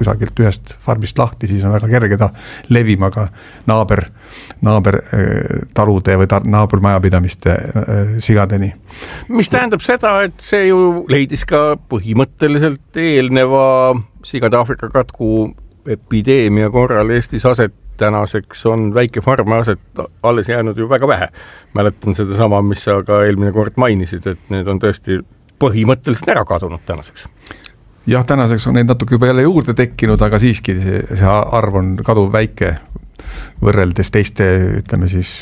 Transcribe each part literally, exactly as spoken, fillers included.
kusagilt ühest farmist lahti, siis on väga kerge ta levima ka naaber, naaber talude või ta, naabermajapidamiste sigadeni. Mis tähendab seda, et see ju leidis ka põhimõtteliselt eelneva sigade Aafrika katku epideemia korral Eestis aset. Tänaseks on väike farme aset alles jäänud ju väga vähe. Mäletan seda sama, mis sa ka eelmine kord mainisid, et need on tõesti põhimõtteliselt ära kadunud tänaseks. Jah, tänaseks on neid natuke juba jälle juurde tekkinud, aga siiski see, see arv on kaduv väike võrreldes teiste, ütleme siis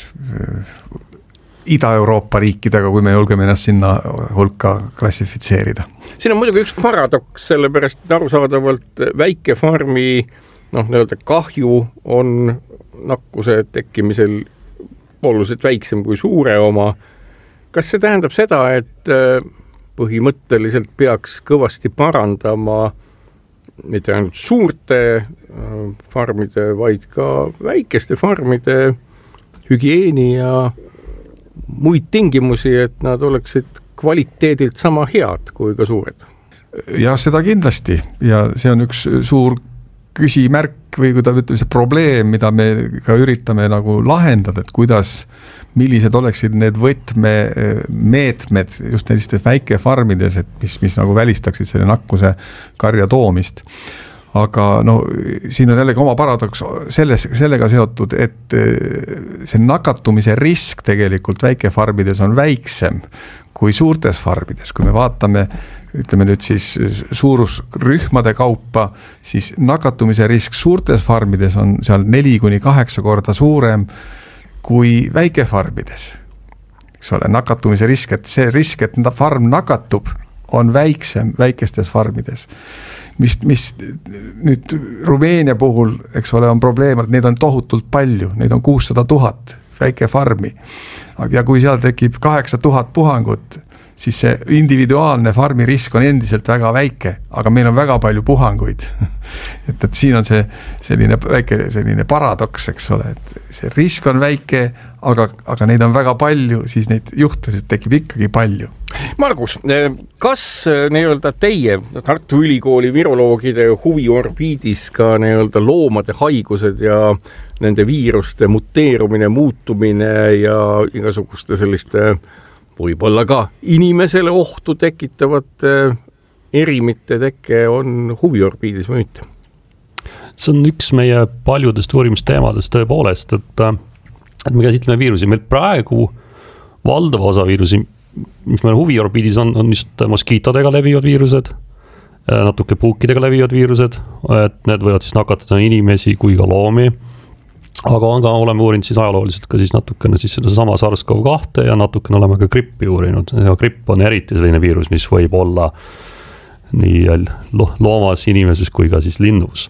Ida-Euroopa riikidega, kui me julgeme ennast sinna hulka klassifitseerida. Siin on muidugi üks paradoks, sellepärast et arusaadavalt väike farmi noh, nii-öelda kahju on nakkuse tekkimisel oluliselt väiksem kui suure oma. Kas see tähendab seda, et põhimõtteliselt peaks kõvasti parandama mitte ainult suurte farmide, vaid ka väikeste farmide hügieeni ja muid tingimusi, et nad oleksid kvaliteedilt sama head kui ka suured? Ja seda kindlasti ja see on üks suur küsimärk või kui ta ütleb see probleem, mida me ka üritame nagu lahendada, et kuidas, millised oleksid need võtme meetmed just sellistes väikefarmides, et mis, mis nagu välistaksid selle nakkuse karja toomist. Aga no, siin on jällegi oma paradoks selles, sellega seotud, et see nakatumise risk tegelikult väikefarmides on väiksem kui suurtes farmides. Kui me vaatame ütleme nüüd siis suurusrühmade kaupa, siis nakatumise risk suurtes farmides on seal neli kuni kaheksa korda suurem kui väikefarmides. Eks ole, nakatumise risk, et see risk, et farm nakatub, on väiksem väikestes farmides. Mis, mis nüüd Rumeenia puhul, eks ole, on probleem, et neid on tohutult palju, neid on kuussada tuhat väike farmi. Ja kui seal tekib kaheksa tuhat puhangut, siis see individuaalne farmi risk on endiselt väga väike, aga meil on väga palju puhanguid. et, et siin on see selline väike selline paradoks, eks ole, et see risk on väike, aga, aga neid on väga palju, siis neid juhtusid tekib ikkagi palju. Margus, kas nii-öelda teie Tartu Ülikooli viroloogide huviorbiidis ka nii-öelda loomade haigused ja nende viiruste muteerumine, muutumine ja igasuguste selliste võib-olla ka inimesele ohtu tekitavate erimite teke on huviorbiidis või mitte? See on üks meie paljudest uurimist teemadest tõepoolest, et, et me käsitleme viirusi. Meil praegu valdava osa viirusi, mis meil huviorbiidis on, on just moskiitodega levivad viirused, natuke puukidega levivad viirused, et need võivad siis nakatada inimesi kui ka loomi. Aga on ka, oleme uurinud siis ajalooliselt ka siis natukene siis seda sama SARS-CoV kaks ja natukene oleme ka grippi uurinud. Ja gripp on eriti selline viirus, mis võib olla nii loomas, inimeses kui ka siis linnus.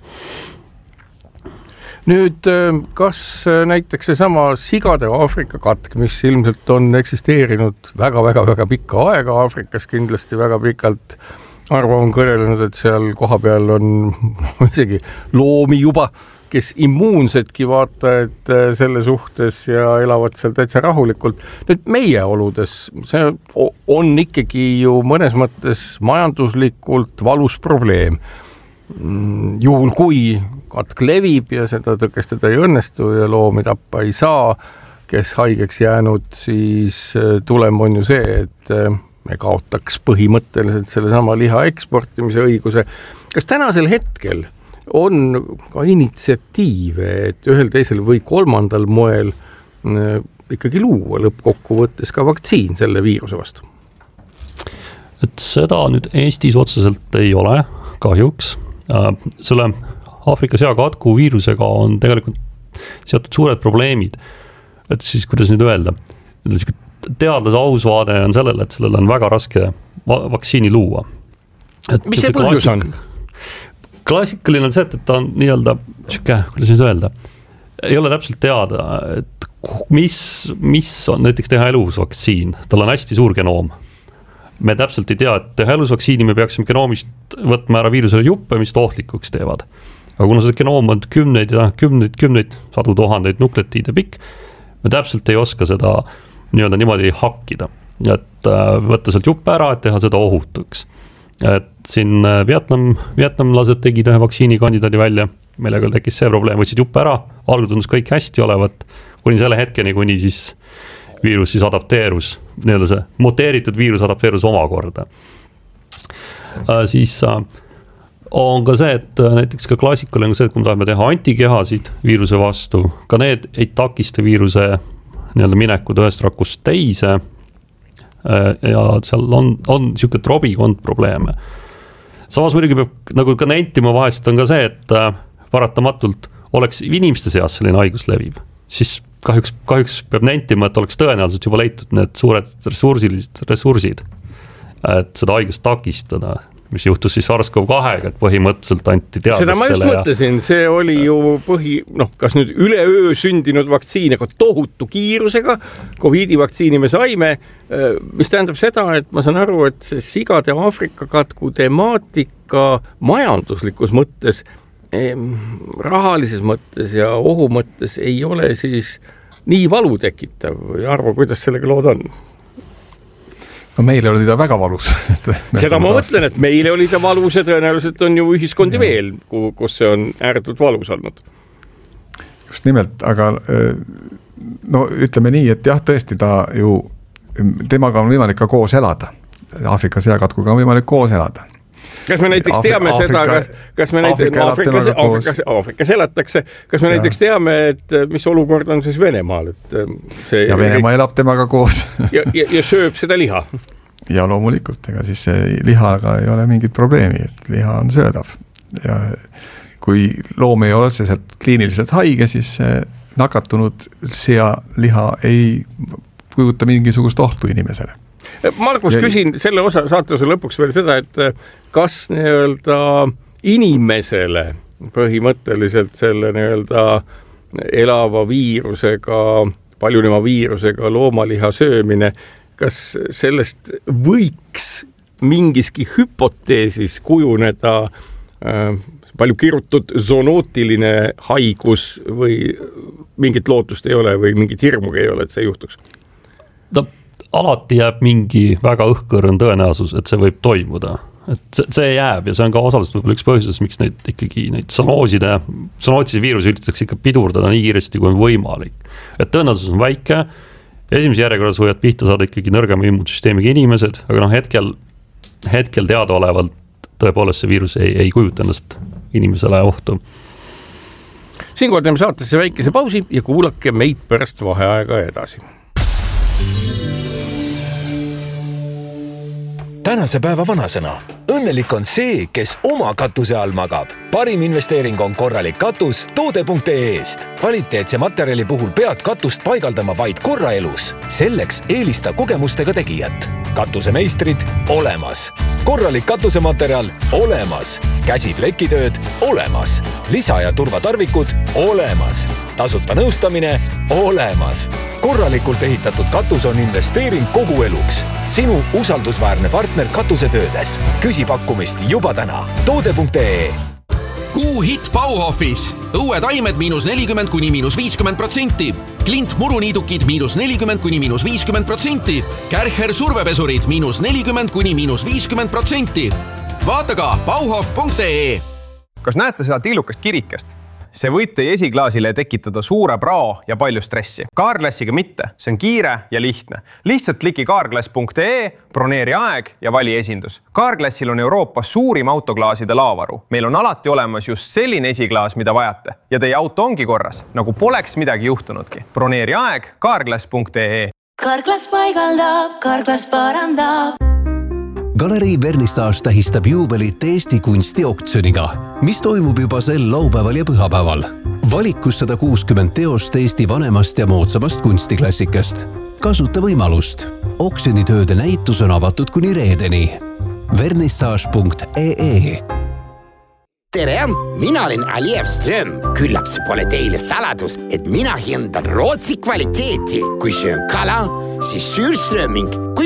Nüüd, kas näiteks see sama sigade Aafrika katk, mis ilmselt on eksisteerinud väga-väga-väga pikka aega Aafrikas, kindlasti väga pikalt, Arvo on kõnelenud, et seal koha peal on no, isegi loomi juba, kes immuunsedki vaata, et selle suhtes ja elavad seal täitsa rahulikult. Nüüd meie oludes, see on ikkagi ju mõnes mõttes majanduslikult valus probleem. Juhul kui katk levib ja seda tõkestada ei õnnestu ja loomi tappa ei saa, kes haigeks jäänud, siis tulem on ju see, et me kaotaks põhimõtteliselt selle sama liha eksportimise õiguse. Kas tänasel hetkel on ka initsiatiive, et ühel teisel või kolmandal moel ikkagi luua lõppkokkuvõttes ka vaktsiin selle viiruse vastu? Et seda nüüd Eestis otseselt ei ole, kahjuks. Selle Aafrika seakatku viirusega on tegelikult seotud suured probleemid. Et siis, kuidas nüüd öelda, teadlase aus vaade on sellele, et sellele on väga raske vaktsiini luua. Et mis see põhjus on? Klassikaline on see, et ta on nii-öelda, kuidas nüüd öelda, ei ole täpselt teada, et mis, mis on näiteks teha elusvaktsiin. Tal on hästi suur genoom. Me täpselt ei tea, et teha elusvaktsiini me peaksime genoomist võtma ära viirusele juppe, mis tohtlikuks teevad. Aga kuna see genoom on kümneid ja kümneid, kümneid, sadu tuhandeid nukletiide pikk, me täpselt ei oska seda nii-öelda niimoodi hakkida. Et võtta sealt juppe ära, et teha seda ohutuks. et siin Vietnam, vietnamlased tegid ühe vaktsiinikandidaadi välja, millega tekkis see probleem, võtsid juppe ära, algul tundus kõik hästi olevat, kuni selle hetkeni, kuni siis viirus siis adapteerus, nii-öelda see muteeritud viirus adapteerus omakorda. Äh, siis äh, on ka see, et näiteks ka klassikaline on see, et kui me tahame teha antikehasid viiruse vastu, ka need ei takista viiruse nii-öelda minekud ühest rakust teise äh, ja seal on, on niisugune trobikond probleeme. Samas muidugi peab nagu ka nentima vahest on ka see, et äh, paratamatult oleks inimeste seas selline haigus leviv, siis kahjuks, kahjuks peab nentima, et oleks tõenäoliselt juba leitud need suured ressursilised ressursid, et seda haigust takistada, mis juhtus siis SARS-CoV kahega, et põhimõtteliselt anti teadlastele. Seda ma just mõtlesin, see oli ju põhi, noh, kas nüüd üleöö sündinud vaktsiin, aga tohutu kiirusega, Covidi vaktsiini me saime, mis tähendab seda, et ma saan aru, et see sigade Aafrika katku temaatika majanduslikus mõttes rahalises mõttes ja ohu mõttes ei ole siis nii valu tekitav või arva, kuidas sellega lood on? No meile oli ta väga valus. Seda ma mõtlen, et meile oli ta valus ja tõenäoliselt on ju ühiskondi veel, kus see on ääretult valus olnud. Just nimelt, aga no ütleme nii, et jah, tõesti ta ju, temaga on võimalik ka koos elada. Aafrika seakatkuga on võimalik koos elada. Kas me näiteks Afrika, teame Afrika, seda, kas, kas me näiteks Afrika Afrikas, Afrikas, Afrikas elatakse, kas me ja. näiteks teame, et mis olukord on siis Venemaal? Et see ja Venemaa elab temaga koos. ja, ja, ja sööb seda liha. Ja loomulikult, ega siis see lihaga ei ole mingit probleemi, et liha on söödav. Ja kui loom ei ole otseselt kliiniliselt haige, siis nakatunud sea liha ei kujuta mingisugust ohtu inimesele. Markus, ja, küsin selle osa, saate osa lõpuks veel seda, et kas nii-öelda inimesele põhimõtteliselt selle nii-öelda elava viirusega, paljunema viirusega loomaliha söömine, kas sellest võiks mingiski hüpoteesis kujuneda äh, palju kirutud zoonootiline haigus või mingit lootust ei ole või mingit hirmugi ei ole, et see juhtuks? Ta alati jääb mingi väga õhkõrn tõenäosus, et see võib toimuda. Et see, see jääb ja see on ka osaliselt võib-olla üks põhjusest, miks neid ikkagi neid sanooside, sanootise viiruse üritatakse ikka pidurdada nii kiiresti kui on võimalik. Et tõenäosus on väike, esimese järjekorras võivad pihta saada ikkagi nõrgema immuunsüsteemiga inimesed, aga noh, hetkel, hetkel teadaolevalt tõepoolest see viirus ei, ei kujuta ennast inimesele ohtu. Siinkohal teeme saatesse väikese pausi ja kuulake meid pärast vaheaega edasi. Tänase päeva vanasõna. Õnnelik on see, kes oma katuse all magab. Parim investeering on korralik katus toode punkt ee-st. Kvaliteetse materjali puhul pead katust paigaldama vaid korra elus. Selleks eelista kogemustega tegijat. Katusemeistrid olemas. Korralik katusematerjal olemas. Käsiplekitööd olemas. Lisa- ja turvatarvikud olemas. Tasuta nõustamine olemas. Korralikult ehitatud katus on investeering kogu eluks. Sinu usaldusväärne partner katusetöödes. Küsi pakkumist juba täna. toode punkt ee. Kuu hit Bauhofis. Õue taimed miinus nelikümmend kuni miinus viiskümmend protsenti. Klint muruniidukid miinus nelikümmend kuni miinus viiskümmend protsenti. Kärcher survepesurid miinus nelikümmend kuni miinus viiskümmend protsenti. Vaata ka bauhof punkt ee. Kas näete seda tillukast kirikest? See võib teie esiklaasile tekitada suure prao ja palju stressi. Carglassiga mitte, see on kiire ja lihtne. Lihtsalt kliki carglass punkt ee, broneeri aeg ja vali esindus. Carglassil on Euroopas suurim autoklaaside laavaru. Meil on alati olemas just selline esiklaas, mida vajate. Ja teie auto ongi korras, nagu poleks midagi juhtunudki. Broneeri aeg carglass punkt ee. Carglass paigaldab, Carglass parandab. Galerii Vernissage tähistab juubelit Eesti kunstioktsiooniga, mis toimub juba sel laupäeval ja pühapäeval. Valikus sada kuuskümmend teost Eesti vanemast ja moodsamast kunstiklassikast. Kasuta võimalust. Oksjonitööde näitus on avatud kuni reedeni. vernissage punkt ee. Tere, mina olen Aliev Ström. Küllap see pole teile saladus, et mina hindan Rootsi kvaliteeti. Kui söön kala, siis süürströmming. Kui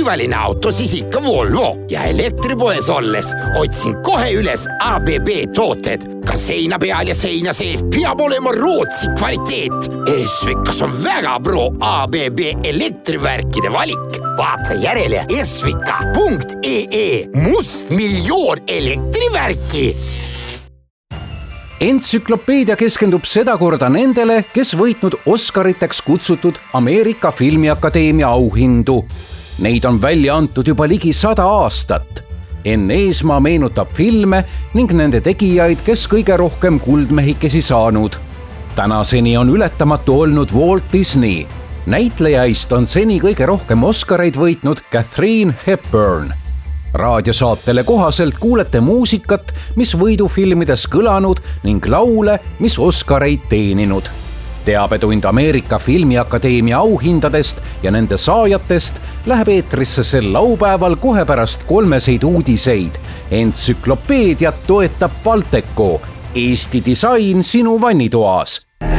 turvaline auto, siis ikka Volvo. Ja elektripoes olles otsin kohe üles A B B tooted. Ka seina peal ja seina sees peab olema Rootsi kvaliteet. Esvikas on väga pro A B B elektrivärkide valik. Vaata järele esvika punkt ee. Must miljoon elektrivärki. Entsüklopeedia keskendub sedakorda nendele, kes võitnud Oscariteks kutsutud Ameerika Filmiakadeemia auhindu. Neid on välja antud juba ligi sada aastat. Enn Eesmaa meenutab filme ning nende tegijaid, kes kõige rohkem kuldmehikesi saanud. Tänaseni on ületamatu olnud Walt Disney. Näitlejaist on seni kõige rohkem Oscareid võitnud Katharine Hepburn. Raadiosaatele kohaselt kuulete muusikat, mis võidufilmides kõlanud ning laule, mis Oscareid teeninud. Teabetund Ameerika Filmiakadeemia auhindadest ja nende saajatest läheb eetrisse sel laupäeval kohe pärast kolmeseid uudiseid. Entsüklopeediat toetab Balteco, Eesti disain sinu vannitoas.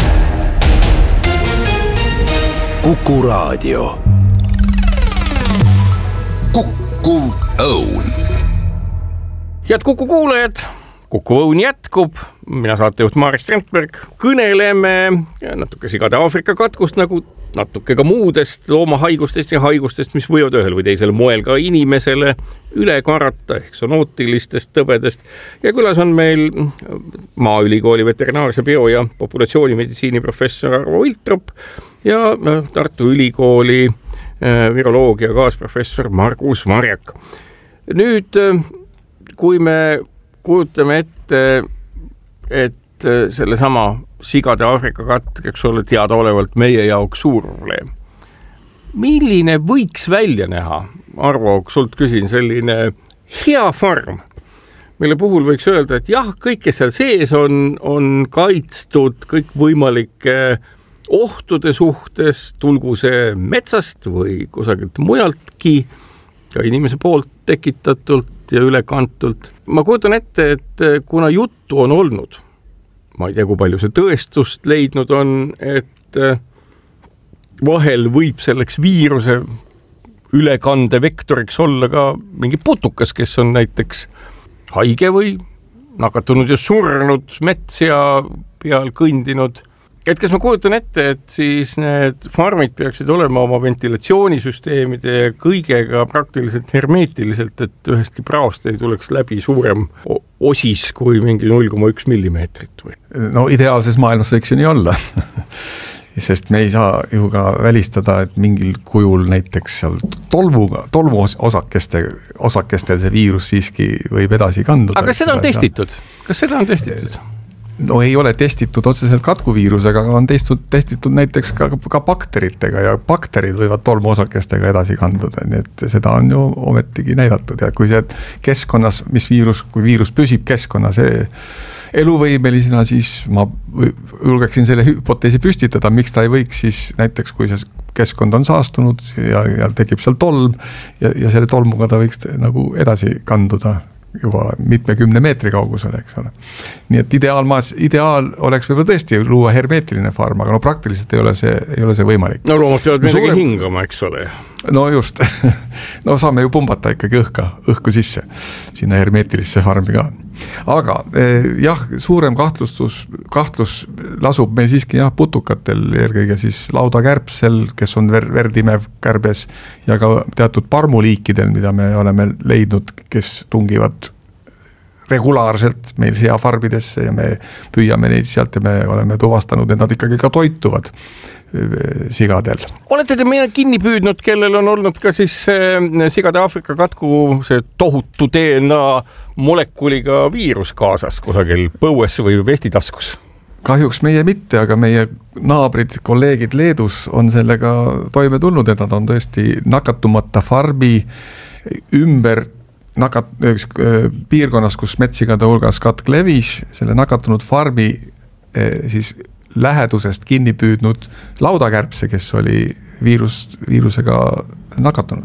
Kuku Raadio. Kukkuv õun. Head Kuku kuulajad, Kuku õun jätkub. Mina saatejuht Maarit Strandberg. Kõneleme natuke sigade Aafrika katkust, nagu natuke ka muudest loomahaigustest ja haigustest, mis võivad ühel või teisel moel ka inimesele üle karata, ehk sonootilistest tõbedest. Ja külas on meil Maaülikooli veterinaarse bio- ja populatsioonimeditsiini professor Arvo Iltrop ja Tartu Ülikooli viroloogia kaasprofessor Margus Marjak. Nüüd, kui me kujutame ette, et selle sama sigade Aafrika katk, eks ole, teadaolevalt meie jaoks suur probleem. Milline võiks välja näha, Arvo, kui sult küsin, selline hea farm, mille puhul võiks öelda, et jah, kõik, kes seal sees on, on kaitstud kõik võimalike ohtude suhtes, tulgu see metsast või kusagilt mujaltki, ka inimese poolt tekitatult ja ülekantult. Ma kujutan ette, et kuna juttu on olnud, ma ei tea, kui palju see tõestust leidnud on, et vahel võib selleks viiruse ülekande vektoriks olla ka mingi putukas, kes on näiteks haige või nakatunud ja surnud metsia peal kõndinud. Et kas ma kujutan ette, et siis need farmid peaksid olema oma ventilatsioonisüsteemide ja kõigega praktiliselt hermeetiliselt, et ühestki praost ei tuleks läbi suurem osis kui mingi null koma üks millimeetrit või? No ideaalses maailmas võiks ju nii olla. Sest me ei saa ju ka välistada, et mingil kujul näiteks seal tolmuga, tolmu osakeste, osakestel see viirus siiski võib edasi kanduda. Aga kas seda on testitud? Kas seda on testitud? No ei ole testitud otseselt katkuviirusega, aga on testitud, testitud näiteks ka, ka bakteritega ja bakterid võivad tolmuosakestega edasi kanduda, nii et seda on ju ometigi näidatud ja kui see keskkonnas, mis viirus, kui viirus püsib keskkonnas eluvõimelisena, siis ma julgeksin selle hüpoteesi püstitada, miks ta ei võiks siis näiteks, kui see keskkond on saastunud ja, ja tekib seal tolm ja, ja selle tolmuga ta võiks nagu edasi kanduda juba mitmekümne meetri kaugusele, eks ole. Nii et ideaalmaas, ideaal oleks võib-olla tõesti luua hermeetiline farm, aga no praktiliselt ei ole see, ei ole see võimalik. No loomad peavad midagi suurem... hingama, eks ole. No just, no saame ju pumbata ikkagi õhka, õhku sisse, sinna hermeetilisse farmi ka. Aga jah, suurem kahtlustus, kahtlus lasub meil siiski jah, putukatel, eelkõige siis laudakärbsel, kes on ver, verdimev kärbes ja ka teatud parmuliikidel, mida me oleme leidnud, kes tungivad regulaarselt meil seafarmidesse ja me püüame neid sealt ja me oleme tuvastanud, et nad ikkagi ka toituvad sigadel. Olete te meile kinni püüdnud, kellel on olnud ka siis sigade Aafrika katku see tohutu D N A molekuliga viirus kaasas kusagil põues või vestitaskus? Kahjuks meie mitte, aga meie naabrid, kolleegid Leedus on sellega toime tulnud, et nad on tõesti nakatumata farmi ümber nakat, piirkonnas, kus metsigade hulgas katk levis, selle nakatunud farmi siis lähedusest kinni püüdnud laudakärbse, kes oli viirus, viirusega nakatunud.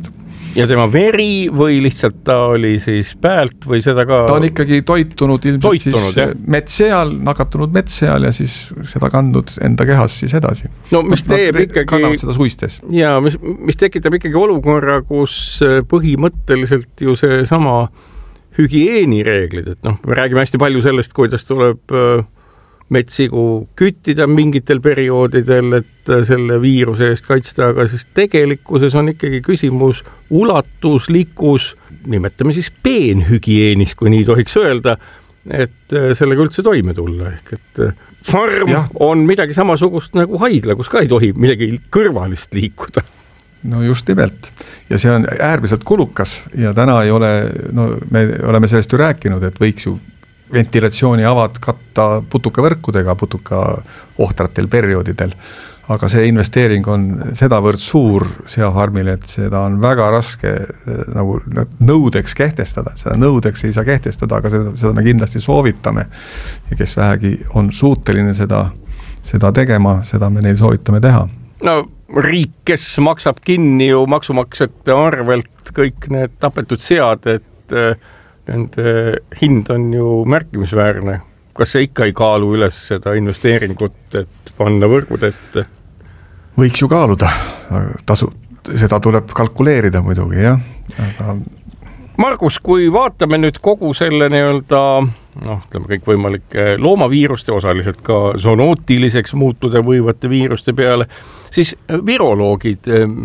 ja tema veri või lihtsalt ta oli siis päält või seda ka? Ta on ikkagi toitunud ilmselt toitunud, siis jah? Metsseal, nakatunud metsseal ja siis seda kandnud enda kehas siis edasi. No mis teeb no, ikkagi... Kannavad seda suistes. Ja mis, mis tekitab ikkagi olukorra, kus põhimõtteliselt ju see sama hügieenireeglid, et noh, me räägime hästi palju sellest, kuidas tuleb metsigu küttida mingitel perioodidel, et selle viiruse eest kaitsta, aga siis tegelikkuses on ikkagi küsimus ulatuslikus, nimetame siis peenhügieenis, kui nii tohiks öelda, et sellega üldse toime tulla. Ehk et farm ja. On midagi samasugust nagu haigla, kus ka ei tohi midagi kõrvalist liikuda. No just nimelt. Ja see on äärmiselt kulukas ja täna ei ole, no me oleme sellest ju rääkinud, et võiks ju ventilatsiooni avad katta putukavõrkudega, putuka ohtratel perioodidel. Aga see investeering on sedavõrd suur seafarmile, et seda on väga raske nagu nõudeks kehtestada. Seda nõudeks ei saa kehtestada, aga seda, seda me kindlasti soovitame. Ja kes vähegi on suuteline seda, seda tegema, seda me neil soovitame teha. No riik, kes maksab kinni ju maksumaksjate arvelt kõik need tapetud sead, et nende hind on ju märkimisväärne. Kas see ikka ei kaalu üles seda investeeringut, et panna võrgud ette? Võiks ju kaaluda. Tasu, seda tuleb kalkuleerida muidugi, jah. Aga... Margus, kui vaatame nüüd kogu selle nii-öelda, noh, ütleme kõik võimalike loomaviiruste osaliselt ka zoonootiliseks muutuda võivate viiruste peale, siis viroloogid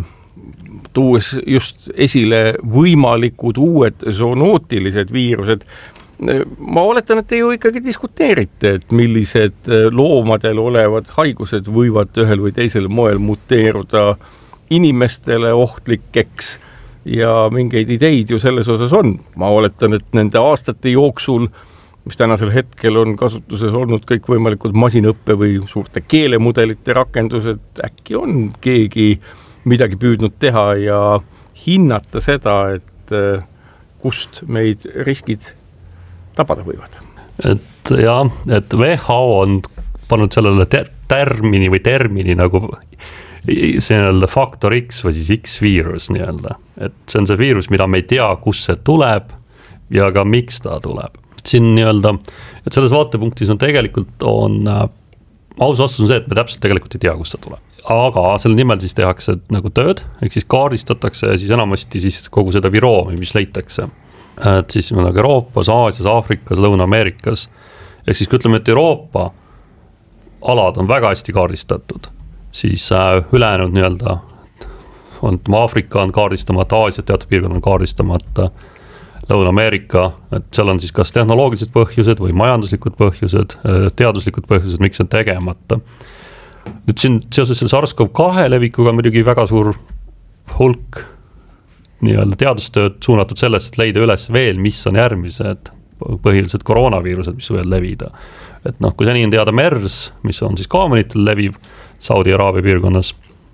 tuues just esile võimalikud uued zoonootilised viirused. Ma oletan, et te ju ikkagi diskuteerite, et millised loomadel olevad haigused võivad ühel või teisel moel muteeruda inimestele ohtlikeks ja mingeid ideid ju selles osas on. Ma oletan, et nende aastate jooksul, mis tänasel hetkel on kasutuses olnud kõik võimalikud masinõppe või suurte keelemudelite rakendused, äkki on keegi midagi püüdnud teha ja hinnata seda, et kust meid riskid tabada võivad. Et jah, et W H O on pannud sellele termini või termini nagu see nii-öelda faktor X või siis X-viirus nii-öelda. Et see on see viirus, mida me ei tea, kus see tuleb ja ka miks ta tuleb. Siin nii-öelda, et selles vaatepunktis on tegelikult on, aus vastus on see, et me täpselt tegelikult ei tea, kus ta tuleb. Aga selle nimel siis tehakse nagu tööd, ehk siis kaardistatakse ja siis enamasti siis kogu seda viroomi, mis leitakse. Et siis nagu Euroopas, Aasias, Aafrikas, Lõuna-Ameerikas. Ehk siis kui ütleme, et Euroopa alad on väga hästi kaardistatud, siis ülejäänud nii-öelda on Aafrika on kaardistamata, Aasias teatud piirkond on kaardistamata, Lõuna-Ameerika, et seal on siis kas tehnoloogilised põhjused või majanduslikud põhjused, teaduslikud põhjused, miks on tegemata. Nüüd siin seoses selle SARS-CoV kaks levikuga on muidugi väga suur hulk nii-öelda teadustööd suunatud sellest, et leida üles veel, mis on järgmised põhiliselt koroonaviirused, mis võivad levida. Et noh, kui seni on teada MERS, mis on siis kaamenitel leviv Saudi-Araabia piirkonnas,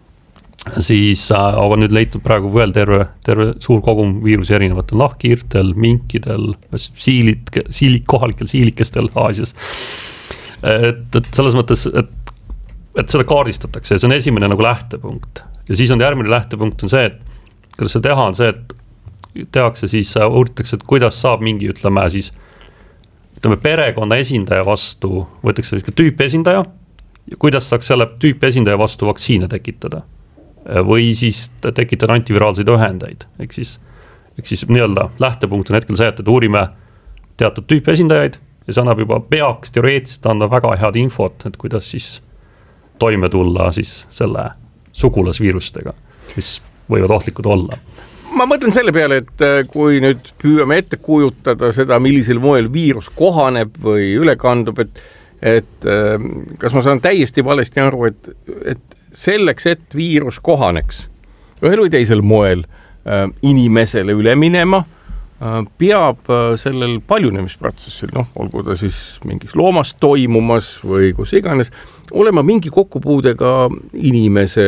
siis on nüüd leitud praegu veel terve, terve suur kogum viirusi erinevatel nahkhiirtel, minkidel, siilit, siilik, kohalikel siilikestel Aasias. Et, et selles mõttes, et et seda kaardistatakse ja see on esimene nagu lähtepunkt. Ja siis on järgmine lähtepunkt on see, et kuidas seda teha on see, et tehakse siis, uuritakse, et kuidas saab mingi, ütleme siis, ütleme perekonna esindaja vastu, võetakse tüüpi esindaja ja kuidas saaks selle tüüpi esindaja vastu vaktsiine tekitada. Või siis tekitada antiviraalseid ühendeid. Ehk siis, ehk siis nii-öelda lähtepunkt on hetkel see, et uurime teatud tüüpi esindajaid ja see annab juba peaks teoreetiliselt anda väga head infot, et kuidas siis toime tulla siis selle sugulasviirustega, mis võivad ohtlikud olla. Ma mõtlen selle peale, et kui nüüd püüame ette kujutada seda, millisel moel viirus kohaneb või üle kandub, et, et kas ma saan täiesti valesti aru, et, et selleks, et viirus kohaneks ühel või teisel moel inimesele üle minema, peab sellel paljunemisprotsessil, noh, olgu ta siis mingis loomas toimumas või kus iganes, olema mingi kokkupuudega inimese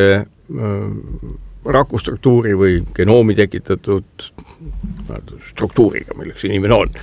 rakustruktuuri või genoomi tekitatud struktuuriga, milleks inimene on.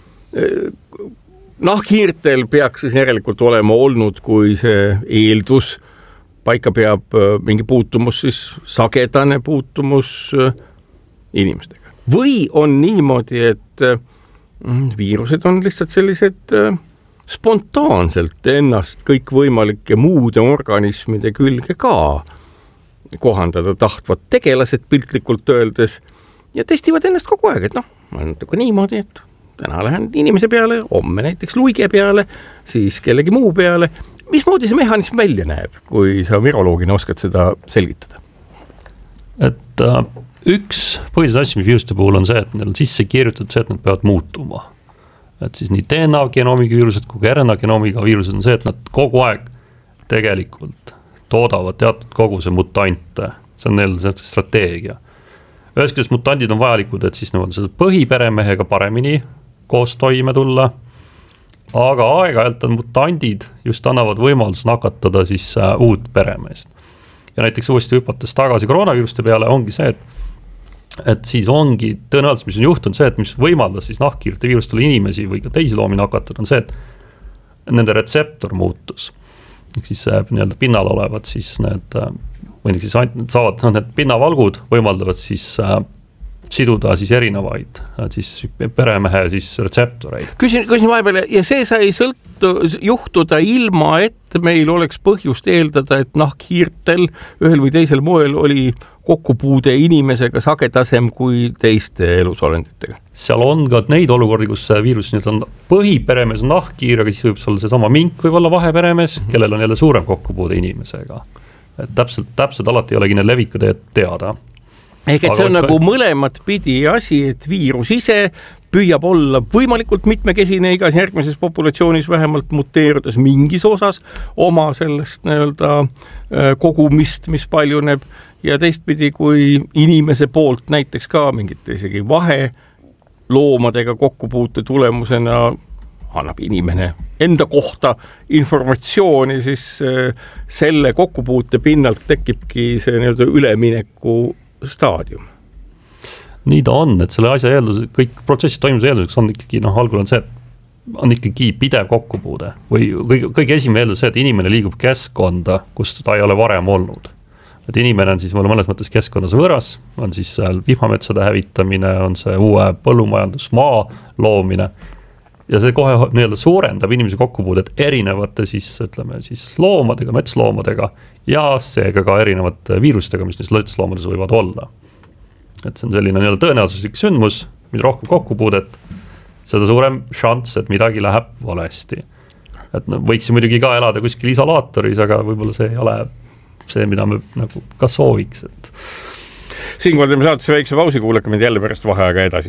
Nahkhiirtel peaks siis järelikult olema olnud, kui see eeldus paika peab mingi puutumus, siis sagedane puutumus inimestega. Või on niimoodi, et viirused on lihtsalt sellised spontaanselt ennast kõikvõimalike muude organismide külge ka kohandada tahtvad tegelased piltlikult öeldes ja testivad ennast kogu aeg, et noh, ma olen natuke niimoodi, et täna lähen inimese peale, homme näiteks luige peale, siis kellegi muu peale. Mismoodi see mehhanism välja näeb, kui sa viroloogina oskad seda selgitada? Et äh, üks põhilises asja, mis viiruste puhul on see, et neil on sisse kirjutatud see, et nad peavad muutuma. Et siis nii D N A genoomiga viirused kui R N A genoomiga viirused on see, et nad kogu aeg tegelikult toodavad teatud koguse mutante. See on neil see strateegia. Ühest küljest mutandid on vajalikud, et siis nad on põhiperemehega paremini koos toime tulla, aga aeg-ajalt on mutandid just annavad võimalus nakatada siis äh, uut peremeest. Ja näiteks uuesti hüpates tagasi koroonaviiruste peale ongi see, et, et siis ongi tõenäoliselt, mis on juhtunud see, et mis võimaldas siis nahkhiirte viirustele inimesi või ka teisi loomi nakatada, on see, et nende retseptor muutus. Ehk siis nii-öelda pinnal olevad siis need, või siis saavad need pinnavalgud võimaldavad siis äh, siduda siis erinevaid siis peremehe siis retseptoreid. Küsin, küsin vahepeal, ja see sai sõltu, juhtuda ilma, et meil oleks põhjust eeldada, et nahkhiirtel ühel või teisel moel oli kokkupuude inimesega sagedasem kui teiste elusolenditega. Seal on ka neid olukordi, kus see viirus nüüd on põhiperemees nahkhiir, aga siis võib olla seesama mink võib olla vaheperemees, mm-hmm. kellel on jälle suurem kokkupuude inimesega. Et täpselt, täpselt alati ei olegi need levikud teada. Ehk et see on nagu mõlemat pidi asi, et viirus ise püüab olla võimalikult mitmekesine igas järgmises populatsioonis vähemalt muteerudes mingis osas oma sellest nii-öelda kogumist, mis paljuneb ja teistpidi, kui inimese poolt näiteks ka mingite isegi vahe loomadega kokkupuute tulemusena annab inimene enda kohta informatsiooni, siis selle kokkupuute pinnalt tekibki see nii-öelda ülemineku staadium. Nii ta on, et selle asja eeldus, kõik protsessid toimumise eelduseks on ikkagi, noh, algul on see, et on ikkagi pidev kokkupuude või kõige, kõige esimene eeldus see, et inimene liigub keskkonda, kus ta ei ole varem olnud. Et inimene on siis mõnes mõttes keskkonnas võõras, on siis vihmametsade hävitamine, on see uue põllumajandusmaa loomine ja see kohe nii-öelda suurendab inimese kokkupuudet erinevate siis, ütleme, siis loomadega, metsloomadega ja seega ka erinevate viirustega, mis neis lõtsloomades võivad olla. Et see on selline nii-öelda tõenäosuslik sündmus, mida rohkem kokkupuudet, seda suurem šants, et midagi läheb valesti. Et no, võiks muidugi ka elada kuskil isolaatoris, aga võib-olla see ei ole see, mida me nagu ka sooviks. Et... Siinkohal teeme saatesse väikse pausi, kuulake meid jälle pärast vaheaega edasi.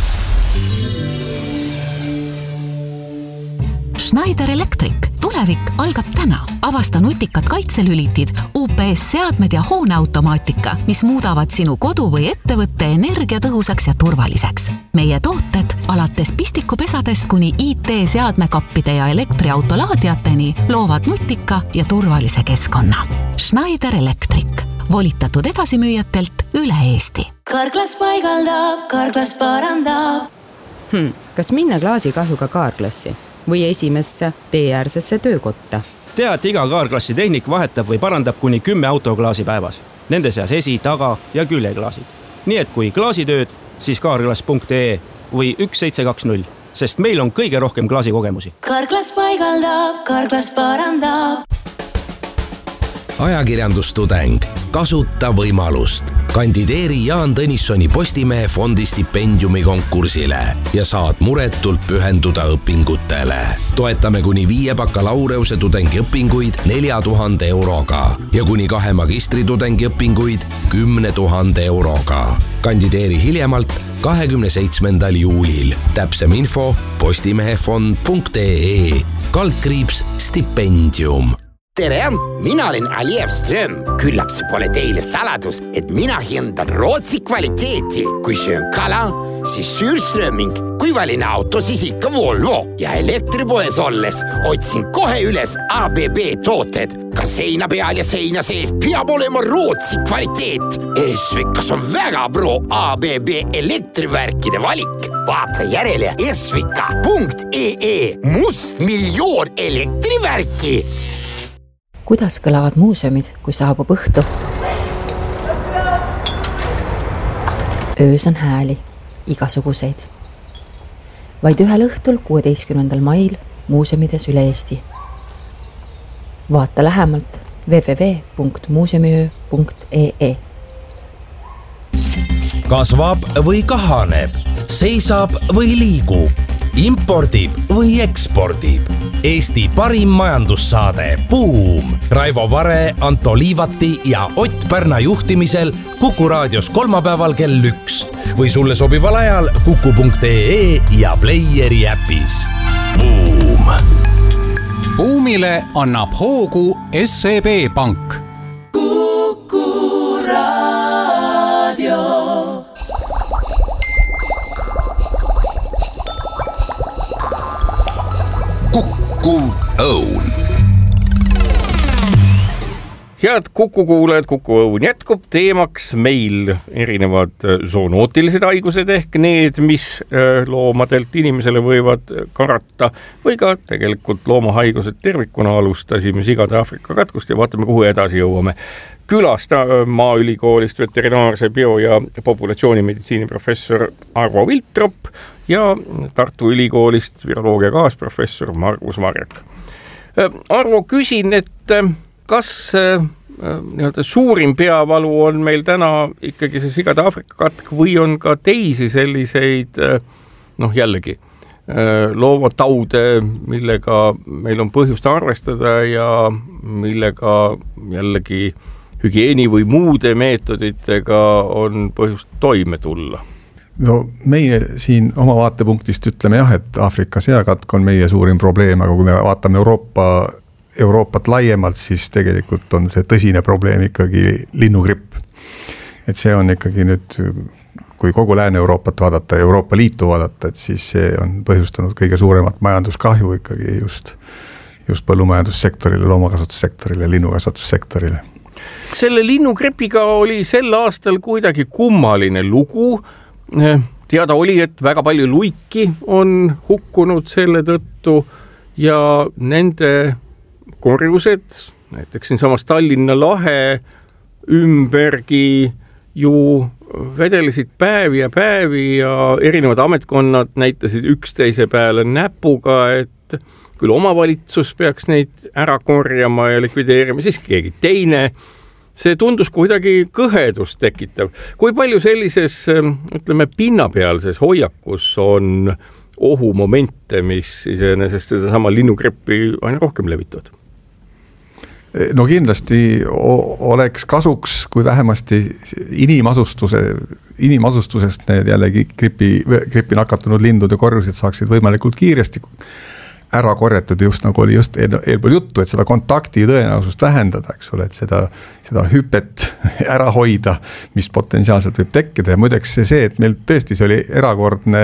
Schneider Electric. Tulevik algab täna. Avasta nutikad kaitselülitid, U P S-seadmed ja hooneautomaatika, mis muudavad sinu kodu või ettevõtte energiatõhusaks ja turvaliseks. Meie tooted alates pistikupesadest kuni I T-seadmekappide ja elektriautolaadiateni loovad nutika ja turvalise keskkonna. Schneider Electric. Volitatud edasimüüjatelt üle Eesti. Karklas paigaldab, Karklas parandab. Hmm, kas minna klaasikahjuga kaarklassi? Või esimesse teeäärsesse töökotta. Tea, et iga kaarklassi tehnik vahetab või parandab kuni kümme autoklaasi päevas. Nende seas esi, taga ja küljeklaasid. Nii et kui klaasitööd, siis kaarklass punkt ee või üks seitse kaks null, sest meil on kõige rohkem klaasikogemusi. Karklas paigaldab, Karklas parandab. Ajakirjandustudeng. Kasuta võimalust. Kandideeri Jaan Tõnissoni Postimehe fondi stipendiumi konkursile ja saad muretult pühenduda õpingutele. Toetame kuni viie bakalaureuse tudengi õpinguid nelja tuhande euroga ja kuni kahe magistri tudengi õpinguid kümne tuhande euroga. Kandideeri hiljemalt kahekümne seitsmendal juulil. Täpsem info postimehefond punkt ee. Kaldkriips stipendium. Tere, mina olen Aliev Ström. Küllap see pole teile saladus, et mina hindan Rootsi kvaliteeti. Kui söön kala, siis Sürströming. Kui valin auto, siis ikka Volvo. Ja elektripoes olles otsin kohe üles A B B tooted. Ka seina peal ja seina sees peab olema Rootsi kvaliteet. Esvikas on väga pro A B B elektrivärkide valik. Vaata järele esvika punkt ee. Must miljoon elektrivärki. Kuidas kõlavad muuseumid, kui saabub õhtu? öös on hääli, igasuguseid. Vaid ühel õhtul kuueteistkümnendal mail muuseumides üle Eesti. Vaata lähemalt w w w punkt muuseumiöö punkt e e. Kasvab või kahaneb, seisab või liigub, impordib või ekspordib. Eesti parim majandussaade Buum. Raivo Vare, Anto Liivati ja Ott Pärna juhtimisel Kuku raadios kolmapäeval kell üks või sulle sobival ajal kuku punkt e e ja Playeri äpis. Buum. Buumile annab hoogu S E B Pank. Kuku raadio. Kuku Õun. Head kukukuulajad, Kuku Õun jätkub teemaks meil erinevad zoonootilised haigused ehk need, mis loomadelt inimesele võivad karata või ka tegelikult loomahaigused tervikuna. Alustasime sigade Aafrika katkust ja vaatame, kuhu edasi jõuame. Külasta Maaülikoolist veterinaarse bio- ja populatsioonimeditsiini professor Arvo Viltrop ja Tartu Ülikoolist viroloogia kaasprofessor Margus Marjak. Arvo, küsin, et kas nii-öelda suurim peavalu on meil täna ikkagi see sigade Aafrika katk või on ka teisi selliseid, noh jällegi, loomataude, millega meil on põhjust arvestada ja millega jällegi hügieeni või muude meetoditega on põhjust toime tulla? No meie siin oma vaatepunktist ütleme jah, et Aafrika seakatk on meie suurim probleem, aga kui me vaatame Euroopa Euroopat laiemalt, siis tegelikult on see tõsine probleem ikkagi linnugripp. Et see on ikkagi nüüd, kui kogu Lääne-Euroopat vaadata, Euroopa Liitu vaadata, et siis see on põhjustanud kõige suuremat majanduskahju ikkagi just, just põllumajandussektorile, loomakasvatussektorile, linnukasvatussektorile. Selle linnugripiga oli sel aastal kuidagi kummaline lugu. Teada oli, et väga palju luiki on hukkunud selle tõttu ja nende korjused, näiteks siin samas Tallinna lahe ümbergi ju vedelesid päevi ja päevi ja erinevad ametkonnad näitasid üksteise peale näpuga, et küll omavalitsus peaks neid ära korjama ja likvideerima, siis keegi teine. See tundus kuidagi kõhedust tekitav. Kui palju sellises, ütleme, pinnapealses hoiakus on ohumomente, mis iseenesest seda sama linnugrippi aina rohkem levitavad? No kindlasti oleks kasuks, kui vähemasti inimasustuse, inimasustusest need jällegi gripi, gripi nakatunud lindude korjused saaksid võimalikult kiiresti ära korjatud, just nagu oli just eelpool juttu, et seda kontakti tõenäosust vähendada, eks ole, et seda, seda hüpet ära hoida, mis potentsiaalselt võib tekkida. Ja muideks see, et meil tõesti see oli erakordne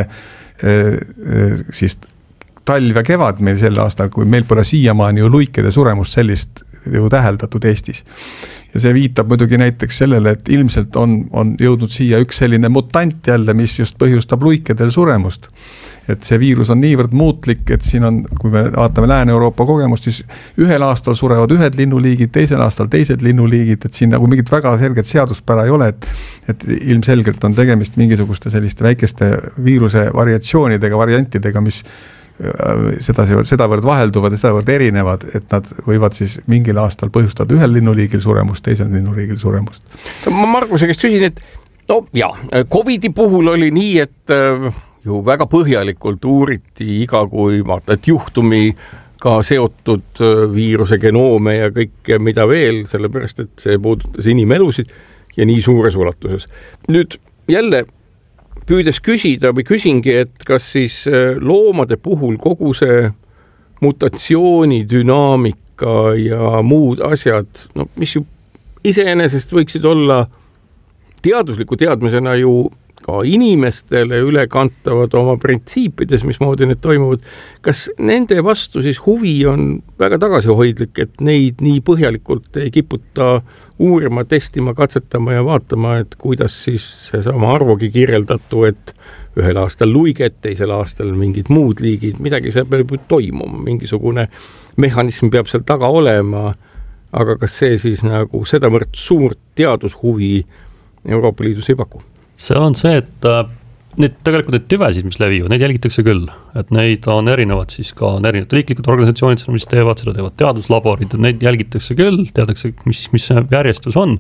siis talv ja kevad meil sel aastal, kui meil pole siiamaani ju luikede suremust sellist ju täheldatud Eestis. Ja see viitab muidugi näiteks sellele, et ilmselt on, on jõudnud siia üks selline mutant jälle, mis just põhjustab luikedel suremust. Et see viirus on niivõrd muutlik, et siin on, kui me vaatame Lääne-Euroopa kogemust, siis ühel aastal surevad ühed linnuliigid, teisel aastal teised linnuliigid, et siin nagu mingit väga selget seaduspära ei ole, et, et ilmselgelt on tegemist mingisuguste selliste väikeste viiruse variatsioonidega, variantidega, mis seda, sedavõrd vahelduvad ja sedavõrd erinevad, et nad võivad siis mingil aastal põhjustada ühel linnuliigil suremust, teisel linnuliigil suremust. Ma Marguse käest küsin, et no jaa, Covidi puhul oli nii, et ju väga põhjalikult uuriti iga kui vaata, et juhtumi ka seotud viiruse genoome ja kõike mida veel, sellepärast, et see puudutas inimelusid ja nii suures ulatuses. Nüüd jälle püüdes küsida või küsingi, et kas siis loomade puhul kogu see mutatsiooni, dünaamika ja muud asjad, no, mis ju iseenesest võiksid olla teadusliku teadmisena ju ka inimestele üle kantavad oma printsiipides, mismoodi need toimuvad. Kas nende vastu siis huvi on väga tagasihoidlik, et neid nii põhjalikult ei kiputa uurima, testima, katsetama ja vaatama, et kuidas siis seesama Arvogi kirjeldatu, et ühel aastal luiget, teisel aastal mingid muud liigid, midagi seal peab toimuma, mingisugune mehhanism peab seal taga olema, aga kas see siis nagu sedavõrd suurt teadushuvi Euroopa Liidus ei paku? seal on see, et need tegelikult need tüvesid, mis levivad, neid jälgitakse küll, et neid on erinevad siis ka on erinevad riiklikud organisatsioonid, mis teevad, seda teevad teaduslaborid, neid jälgitakse küll, teadakse, mis, mis see järjestus on.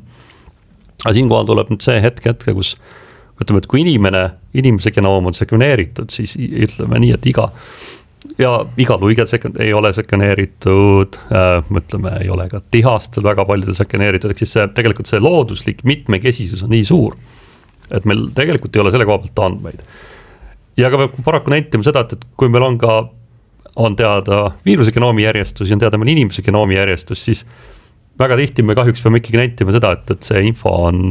Aga siinkohal tuleb nüüd see hetk hetke, kus ütleme, et kui inimene, inimese genoom on sekveneeritud, siis ütleme nii, et iga ja iga luige sekund ei ole sekveneeritud, äh, mõtleme, ei ole ka tihastel väga paljudel sekveneeritud, ehk siis see, tegelikult see looduslik mitmekesisus on nii suur, et meil tegelikult ei ole selle koha pealt andmeid. Ja ka paraku näitame seda, et kui meil on ka, on teada viiruse genoomi järjestus ja on teada meil inimese genoomi järjestus, siis väga tihti me kahjuks peame ikkagi näitama seda, et, et see info on,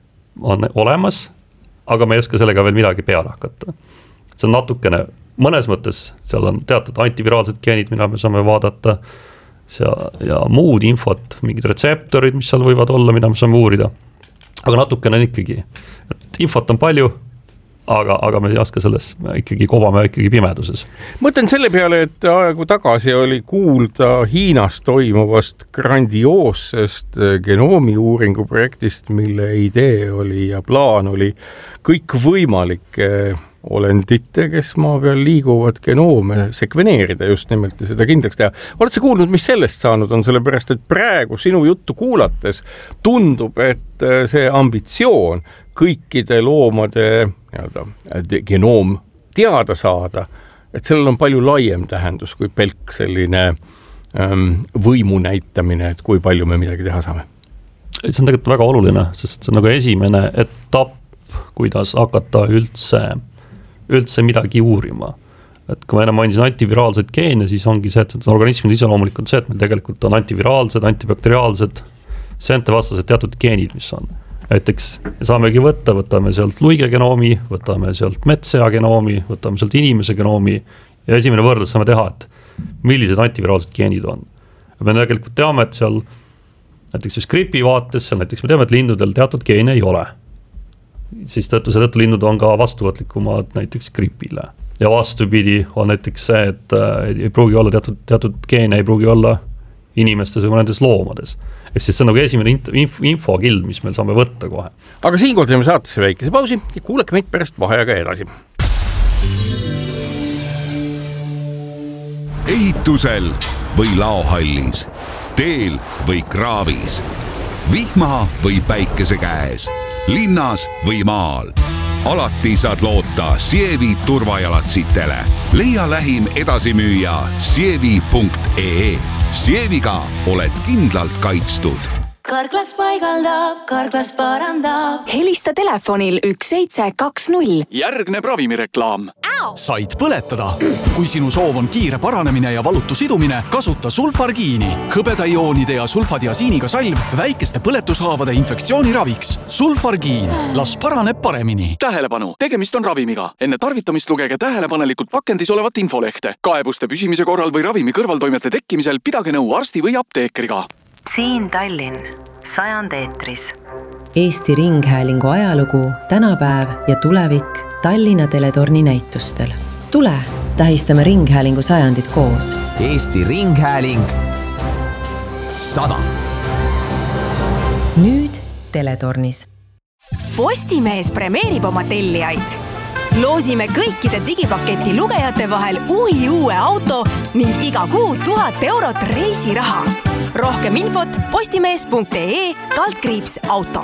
on olemas, aga me ei oska sellega veel midagi peale hakata. See on natukene, mõnes mõttes seal on teatud antiviraalsed geenid, mida me saame vaadata ja, ja muud infot, mingid retseptorid, mis seal võivad olla, mida me saame uurida. Aga natukene on ikkagi, et infot on palju, aga, aga me ei oska selles, me ikkagi kobame ikkagi pimeduses. Mõtlen selle peale, et aegu tagasi oli kuulda Hiinas toimuvast grandioossest genoomi uuringu projektist, mille idee oli ja plaan oli kõik võimalike olendite, kes maa peal liiguvad genoome sekveneerida just nimelt ja seda kindlaks teha. Oled sa kuulnud, mis sellest saanud on, sellepärast, et praegu sinu juttu kuulates tundub, et see ambitsioon kõikide loomade nii-öelda genoom teada saada, et sellel on palju laiem tähendus kui pelk selline ähm, võimu näitamine, et kui palju me midagi teha saame. See on tegelikult väga oluline, sest see on nagu esimene etapp, kuidas hakata üldse üldse midagi uurima. Et kui ma enne mainisin antiviraalsed geene, siis ongi see, et organismil ise loomulikult see, et meil tegelikult on antiviraalsed, antibakteriaalsed, seentevastased teatud geenid, mis on. Näiteks saamegi võtta, võtame sealt luige genoomi, võtame sealt metsea genoomi, võtame sealt inimese genoomi ja esimene võrdlus saame teha, et millised antiviraalsed geenid on. Ja me tegelikult teame, et seal näiteks siis gripi vaates, seal näiteks me teame, et lindudel teatud geene ei ole. Siis tõttu see tõttu linnud on ka vastuvõtlikumad näiteks gripile. Ja vastupidi on näiteks see, et ei pruugi olla teatud, teatud geene, ei pruugi olla inimestes või nendes loomades. Et siis see on nagu esimene info, infokild, mis meil saame võtta kohe. Aga siinkohal teeme saatesse väikese pausi ja kuulake meid pärast vaheaega edasi. Ehitusel või laohallis, teel või kraavis, vihma või päikese käes, linnas või maal. Alati saad loota Sievi turvajalatsitele. Leia lähim edasimüüja sievi punkt ee. Sieviga oled kindlalt kaitstud. Karklas paigaldab, Karklas parandab. Helista telefonil üks seitse kaks null. Järgneb ravimireklaam. Said põletada. Kui sinu soov on kiire paranemine ja valutu sidumine, kasuta sulfargiini. Hõbedaioonide ja sulfadiasiiniga salv väikeste põletushaavade infektsiooni raviks. Sulfargiin. Las paraneb paremini. Tähelepanu, tegemist on ravimiga. Enne tarvitamist lugege tähelepanelikult pakendis olevat infolehte. Kaebuste püsimise korral või ravimi kõrvaltoimete tekkimisel pidage nõu arsti või apteekriga. Siin Tallinn, sajand eetris. Eesti Ringhäälingu ajalugu, tänapäev ja tulevik Tallinna teletorni näitustel. Tule, tähistame Ringhäälingu sajandit koos. Eesti Ringhääling sada. Nüüd teletornis. Postimees premeerib oma tellijaid. Loosime kõikide digipaketi lugejate vahel uhi uue auto ning iga kuu tuhat eurot reisiraha. Rohkem infot postimees punkt ee kaldkriips auto.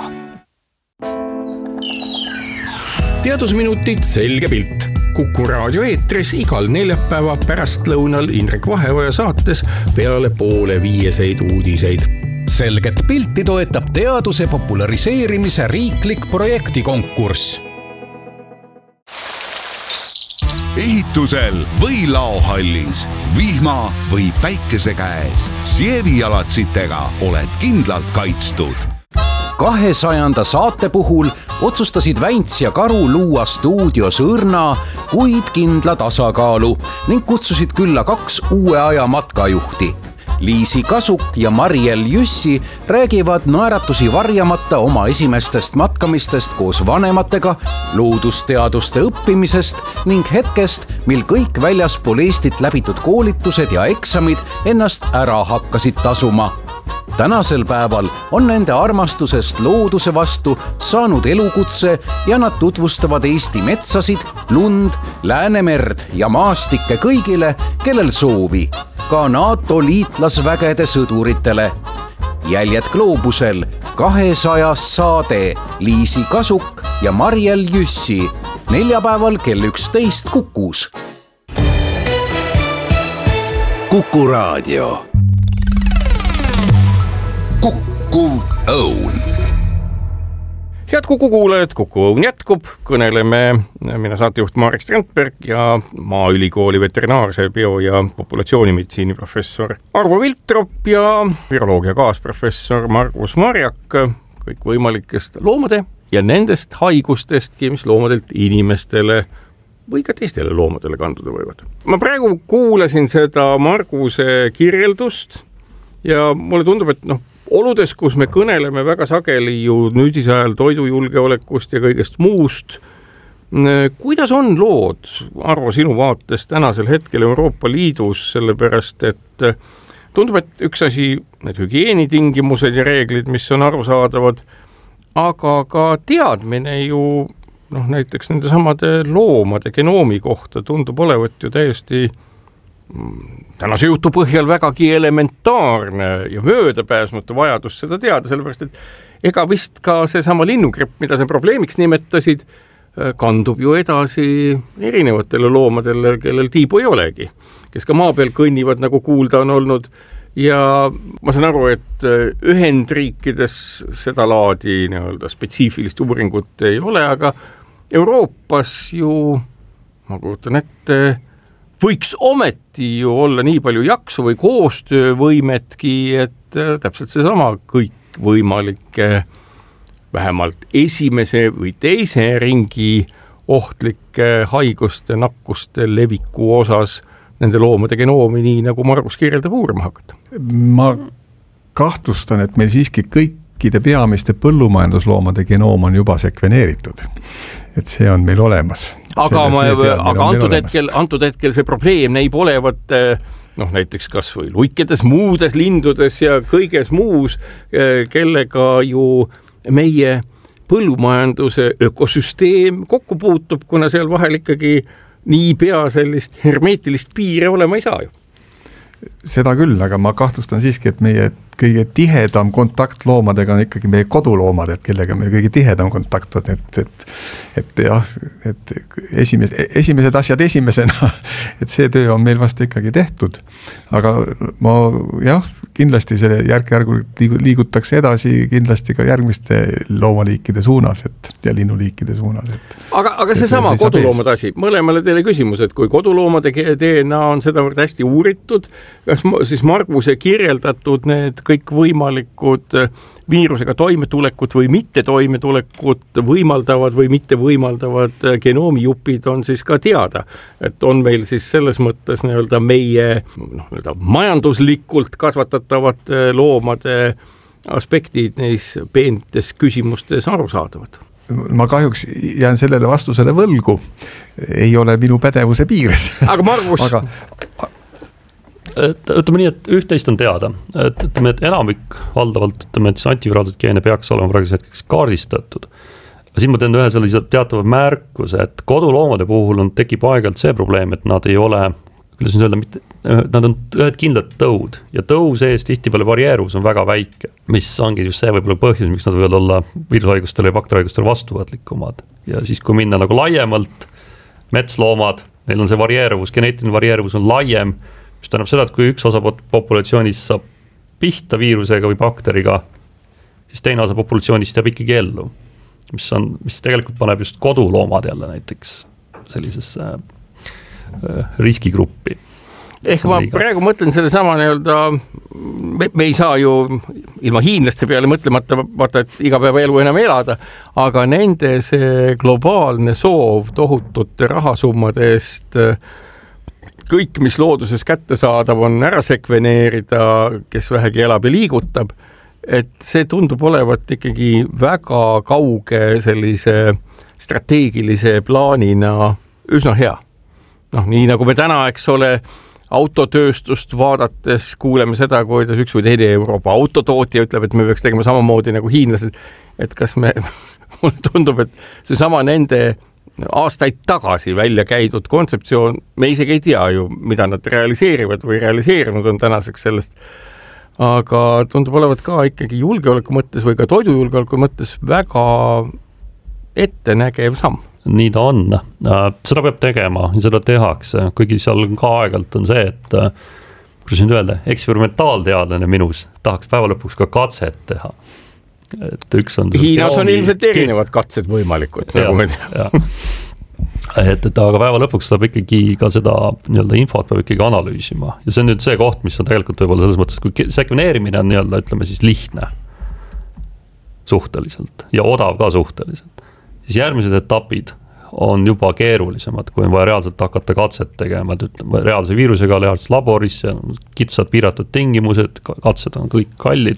Teadusminutid selge pilt. Kuku raadio eetris igal neljapäeva pärastlõunal Indrek Vaheoja saates peale poole viieseid uudiseid. Selget pilti toetab teaduse populariseerimise riiklik projektikonkurss. Ehitusel või laohallis, vihma või päikese käes, Sievi jalatsitega oled kindlalt kaitstud. Kahesajanda saate puhul otsustasid Vänts ja Karu luua stuudios õrna, kuid kindla tasakaalu ning kutsusid külla kaks uue aja matkajuhti. Liisi Kasuk ja Mariel Jüssi räägivad naeratusi varjamata oma esimestest matkamistest koos vanematega, loodusteaduste õppimisest ning hetkest, mil kõik väljaspool Eestit läbitud koolitused ja eksamid ennast ära hakkasid tasuma. tänasel päeval on nende armastusest looduse vastu saanud elukutse ja nad tutvustavad Eesti metsasid, lund, Läänemerd ja maastikke kõigile, kellel soovi, ka NATO liitlasvägede sõduritele. Jäljed gloobusel kahesajas saade Liisi Kasuk ja Marjel Jüssi neljapäeval kell üksteist Kukus. Kuku Raadio. Kukkuv õun. Head Kuku kuulajad, Kuku õun jätkub, kõneleme mina saatejuht Marek Strandberg ja Maaülikooli veterinaarse bio- ja populatsioonimeditsiini professor Arvo Viltrop ja viroloogia kaasprofessor Margus Marjak kõik võimalikest loomade ja nendest haigustestki, mis loomadelt inimestele või ka teistele loomadele kanduda võivad. Ma praegu kuulasin seda Marguse kirjeldust ja mulle tundub, et noh, oludes, kus me kõneleme väga sageli ju nüüdise ajal toidujulgeolekust ja kõigest muust, kuidas on lood, Arvo, sinu vaates tänasel hetkel Euroopa Liidus, sellepärast et tundub, et üks asi, need hügieenitingimused ja reeglid, mis on arusaadavad, aga ka teadmine ju noh, näiteks nende samade loomade genoomi kohta tundub olevat ju täiesti tänase jutu põhjal vägagi elementaarne ja möödapääsmatu vajadus seda teada, sellepärast et ega vist ka see sama linnugripp, mida sa probleemiks nimetasid, kandub ju edasi erinevatele loomadele, kellel tiibu ei olegi, kes ka maa peal kõnnivad, nagu kuulda on olnud. Ja ma saan aru, et Ühendriikides seda laadi nii-öelda spetsiifilist uuringut ei ole, aga Euroopas ju, ma kujutan ette, võiks ometi ju olla nii palju jaksu või koostöövõimetki, et täpselt see sama kõik võimalike vähemalt esimese või teise ringi ohtlike haiguste, nakkuste leviku osas nende loomade genoomi, nii nagu Margus kirjeldab, uurima hakata. Ma kahtlustan, et meil siiski kõikide peamiste põllumajandusloomade genoom on juba sekveneeritud. Et see on meil olemas. Aga, ma, aga antud, hetkel, antud hetkel see probleem näib olevat noh, näiteks kas või luikedes, muudes lindudes ja kõiges muus, kellega ju meie põllumajanduse ökosüsteem kokku puutub, kuna seal vahel ikkagi nii pea sellist hermeetilist piire olema ei saa ju. Seda küll, aga ma kahtlustan siiski, et meie kõige tihedam kontakt loomadega on ikkagi meie koduloomad, et kellega meil kõige tihedam kontakt on, et, et, et jah, et esimesed, esimesed asjad esimesena, et see töö on meil vast ikkagi tehtud. Aga ma jah, kindlasti selle järk-järgult liigutakse edasi kindlasti ka järgmiste loomaliikide suunas, et ja linnuliikide suunas. Et aga aga see, see sama koduloomade asi, mõlemale teile küsimus, et kui koduloomade D N A on sedavõrd hästi uuritud, kas siis Marguse kirjeldatud need kõik võimalikud viirusega toimetulekut või mitte toimetulekut võimaldavad või mitte võimaldavad genoomijupid on siis ka teada. Et on meil siis selles mõttes nii-öelda meie noh, nii-öelda majanduslikult kasvatatavad loomade aspektid neis peentes küsimustes arusaadavad. Ma kahjuks jään sellele vastusele võlgu. Ei ole minu pädevuse piires. Aga Margus... aga... Et, ütleme nii, et üht-teist on teada, et ütleme, et enamik valdavalt, ütleme, et antiviraalsed geene peaks olema praegusel hetkeks kaardistatud. Siin ma teen ühe sellise teatava märkuse, et koduloomade puhul on tekib aegalt see probleem, et nad ei ole, kuidas nüüd öelda, mitte, nad on ühed kindlad tõud ja tõu sees tihtipeale varieeruvus on väga väike, mis ongi just see võib-olla põhjus, miks nad võivad olla viirushaigustele ja bakterihaigustele vastuvõtlikumad. Ja siis, kui minna nagu laiemalt, metsloomad, neil on see varieeruvus, geneetiline varieeruvus on laiem, mis tähendab seda, et kui üks osa populatsioonis saab pihta viirusega või bakteriga, siis teine osa populatsioonist jääb ikkagi ellu, mis, on, mis tegelikult paneb just koduloomad jälle näiteks sellisesse äh, riskigruppi. Ehk ma liiga. Praegu mõtlen selle sama nii-öelda, me, me ei saa ju ilma hiinlaste peale mõtlemata, vaata, et iga päeva elu enam elada, aga nende see globaalne soov tohutute rahasummade eest kõik, mis looduses kätte saadav on ära sekveneerida, kes vähegi elab ja liigutab, et see tundub olevat ikkagi väga kauge sellise strateegilise plaanina üsna hea. Noh, nii nagu me täna, eks ole, autotööstust vaadates kuuleme seda, kuidas üks või teine Euroopa autotootja ütleb, et me peaks tegema samamoodi nagu hiinlased, et kas me, mulle tundub, et see sama nende aastaid tagasi välja käidud kontseptsioon, me isegi ei tea ju, mida nad realiseerivad või realiseerinud on tänaseks sellest, aga tundub olevat ka ikkagi julgeoleku mõttes või ka toidujulgeoleku mõttes väga ettenägev samm. Nii ta on. Seda peab tegema ja seda tehakse, kuigi seal ka aegalt on see, et kuidas nüüd öelda, eksperimentaalteadlane minus tahaks päeva lõpuks ka katset teha. Et üks on Hiinas on ilmselt erinevad katsed võimalikud. Nagu me teame. Et, et aga päeva lõpuks tuleb ikkagi ka seda nii-öelda infot peab ikkagi analüüsima. Ja see on nüüd see koht, mis on tegelikult võib-olla selles mõttes, kui sekveneerimine on nii-öelda, ütleme siis lihtne suhteliselt ja odav ka suhteliselt, siis järgmised etapid on juba keerulisemad, kui on vaja reaalselt hakata katset tegema, et ütleme, reaalse viirusega reaalselt laboris, kitsad piiratud tingimused, katsed on kõik kallid.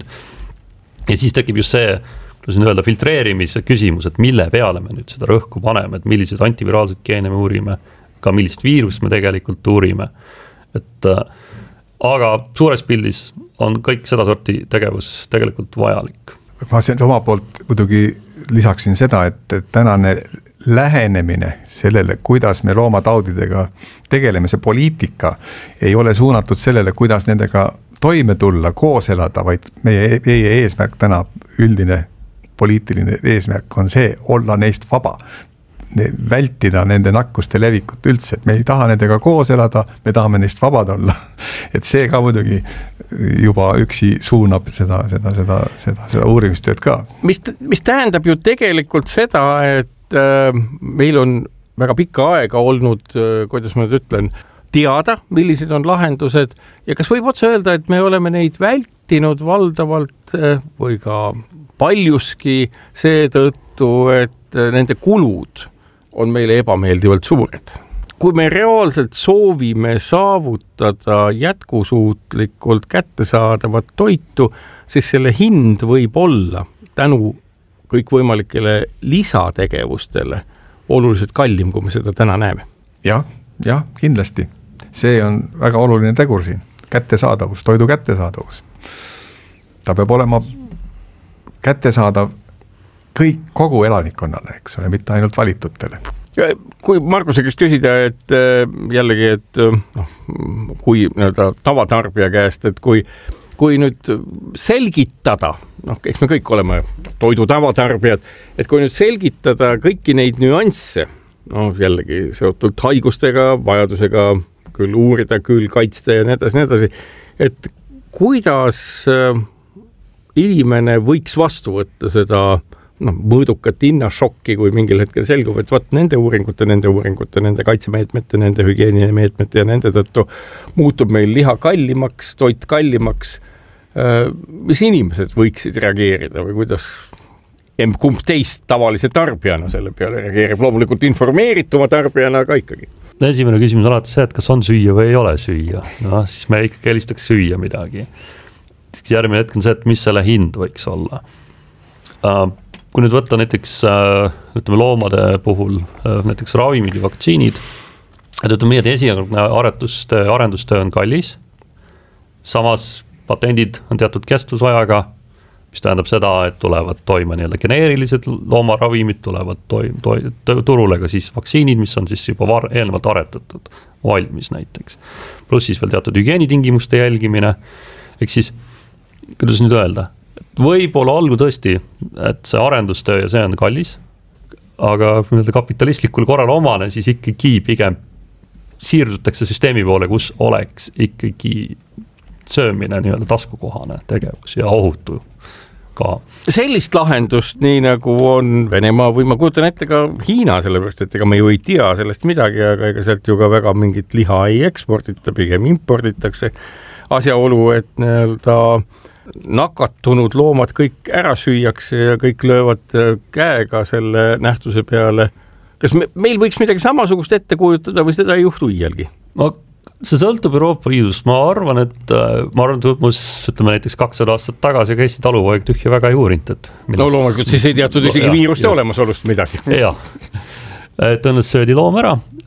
Ja siis tekib just see, kuidas nüüd öelda, filtreerimise küsimus, et mille peale me nüüd seda rõhku paneme, et millised antiviraalsed geene me uurime, ka millist viirust me tegelikult uurime. Et, aga suures pildis on kõik seda sorti tegevus tegelikult vajalik. Ma siin oma poolt muidugi lisaksin seda, et tänane lähenemine sellele, kuidas me loomataudidega tegeleme, see poliitika ei ole suunatud sellele, kuidas nendega toime tulla, koos elada, vaid meie, meie eesmärk täna, üldine poliitiline eesmärk on see, olla neist vaba, vältida nende nakkuste levikut üldse, et me ei taha nendega koos elada, me tahame neist vabad olla. Et see ka muidugi juba üksi suunab seda, seda, seda, seda, seda uurimistööd ka. Mis, mis tähendab ju tegelikult seda, et äh, meil on väga pikka aega olnud, äh, kuidas ma nüüd ütlen, teada, millised on lahendused ja kas võib otse öelda, et me oleme neid vältinud valdavalt äh, või ka paljuski seetõttu, et äh, nende kulud on meile ebameeldivalt suured. Kui me reaalselt soovime saavutada jätkusuutlikult kättesaadavat toitu, siis selle hind võib olla tänu kõikvõimalikele lisategevustele oluliselt kallim, kui me seda täna näeme. Jah, jah, kindlasti. See on väga oluline tegur siin. Kättesaadavus, toidu kättesaadavus. Ta peab olema kättesaadav kõik kogu elanikkonnale, eks ole, mitte ainult valitutele. Kui Marguse käest küsida, et jällegi, et noh, kui nii-öelda tavatarbija käest, et kui, kui nüüd selgitada, noh, eks me kõik oleme toidu tavatarbijad, et kui nüüd selgitada kõiki neid nüansse, noh, jällegi seotult haigustega, vajadusega küll uurida, küll kaitsta ja nii edasi, nii edasi, et kuidas inimene võiks vastu võtta seda no, mõõdukat hinnašokki, kui mingil hetkel selgub, et vaat nende uuringute, nende uuringute, nende kaitsemeetmete, nende hügieenimeetmete ja nende tõttu muutub meil liha kallimaks, toit kallimaks. Mis inimesed võiksid reageerida või kuidas kumb teist tavalise tarbijana selle peale reageerib? Loomulikult informeerituma tarbijana, aga ikkagi. Esimene küsimus alati see, et kas on süüa või ei ole süüa. No, siis me ikkagi helistaks süüa midagi. Siis järgmine hetk on see, et mis selle hind võiks olla. Kui nüüd võtta näiteks ütleme, loomade puhul näiteks ravimid ja vaktsiinid, et ütleme nii, et esialgne arendustöö, arendustöö on kallis, samas patendid on teatud kestvusajaga, mis tähendab seda, et tulevad toime nii-öelda geneerilised loomaravimid, tulevad toim, to, turule ka siis vaktsiinid, mis on siis juba var, eelnevalt aretatud, valmis näiteks. Pluss siis veel teatud hügieenitingimuste jälgimine, eks siis, kuidas nüüd öelda, võib-olla olgu tõesti, et see arendustöö ja see on kallis, aga kapitalistlikul korral omane, siis ikkagi pigem siirdutakse süsteemi poole, kus oleks ikkagi söömine nii-öelda taskukohane tegevus ja ohutu ka. Sellist lahendust, nii nagu on Venemaa või ma kujutan ette ka Hiina, sellepärast, et ega me ju ei tea sellest midagi, aga ega sealt ju ka väga mingit liha ei ekspordita, pigem imporditakse asjaolu, et nii-öelda nakatunud loomad kõik ära süüakse ja kõik löövad käega selle nähtuse peale. Kas me, meil võiks midagi samasugust ette kujutada või seda ei juhtu iialgi? No, see sõltub Euroopa Liidust. Ma arvan, et ma arvan, et mõs, ütleme näiteks kakssada aastat tagasi käisi talupoeg tühja väga ei uurinud. Et no loomulikult siis ei teatud isegi no, viiruste olemasolust midagi. Jah, et õnnest söödi loom ära,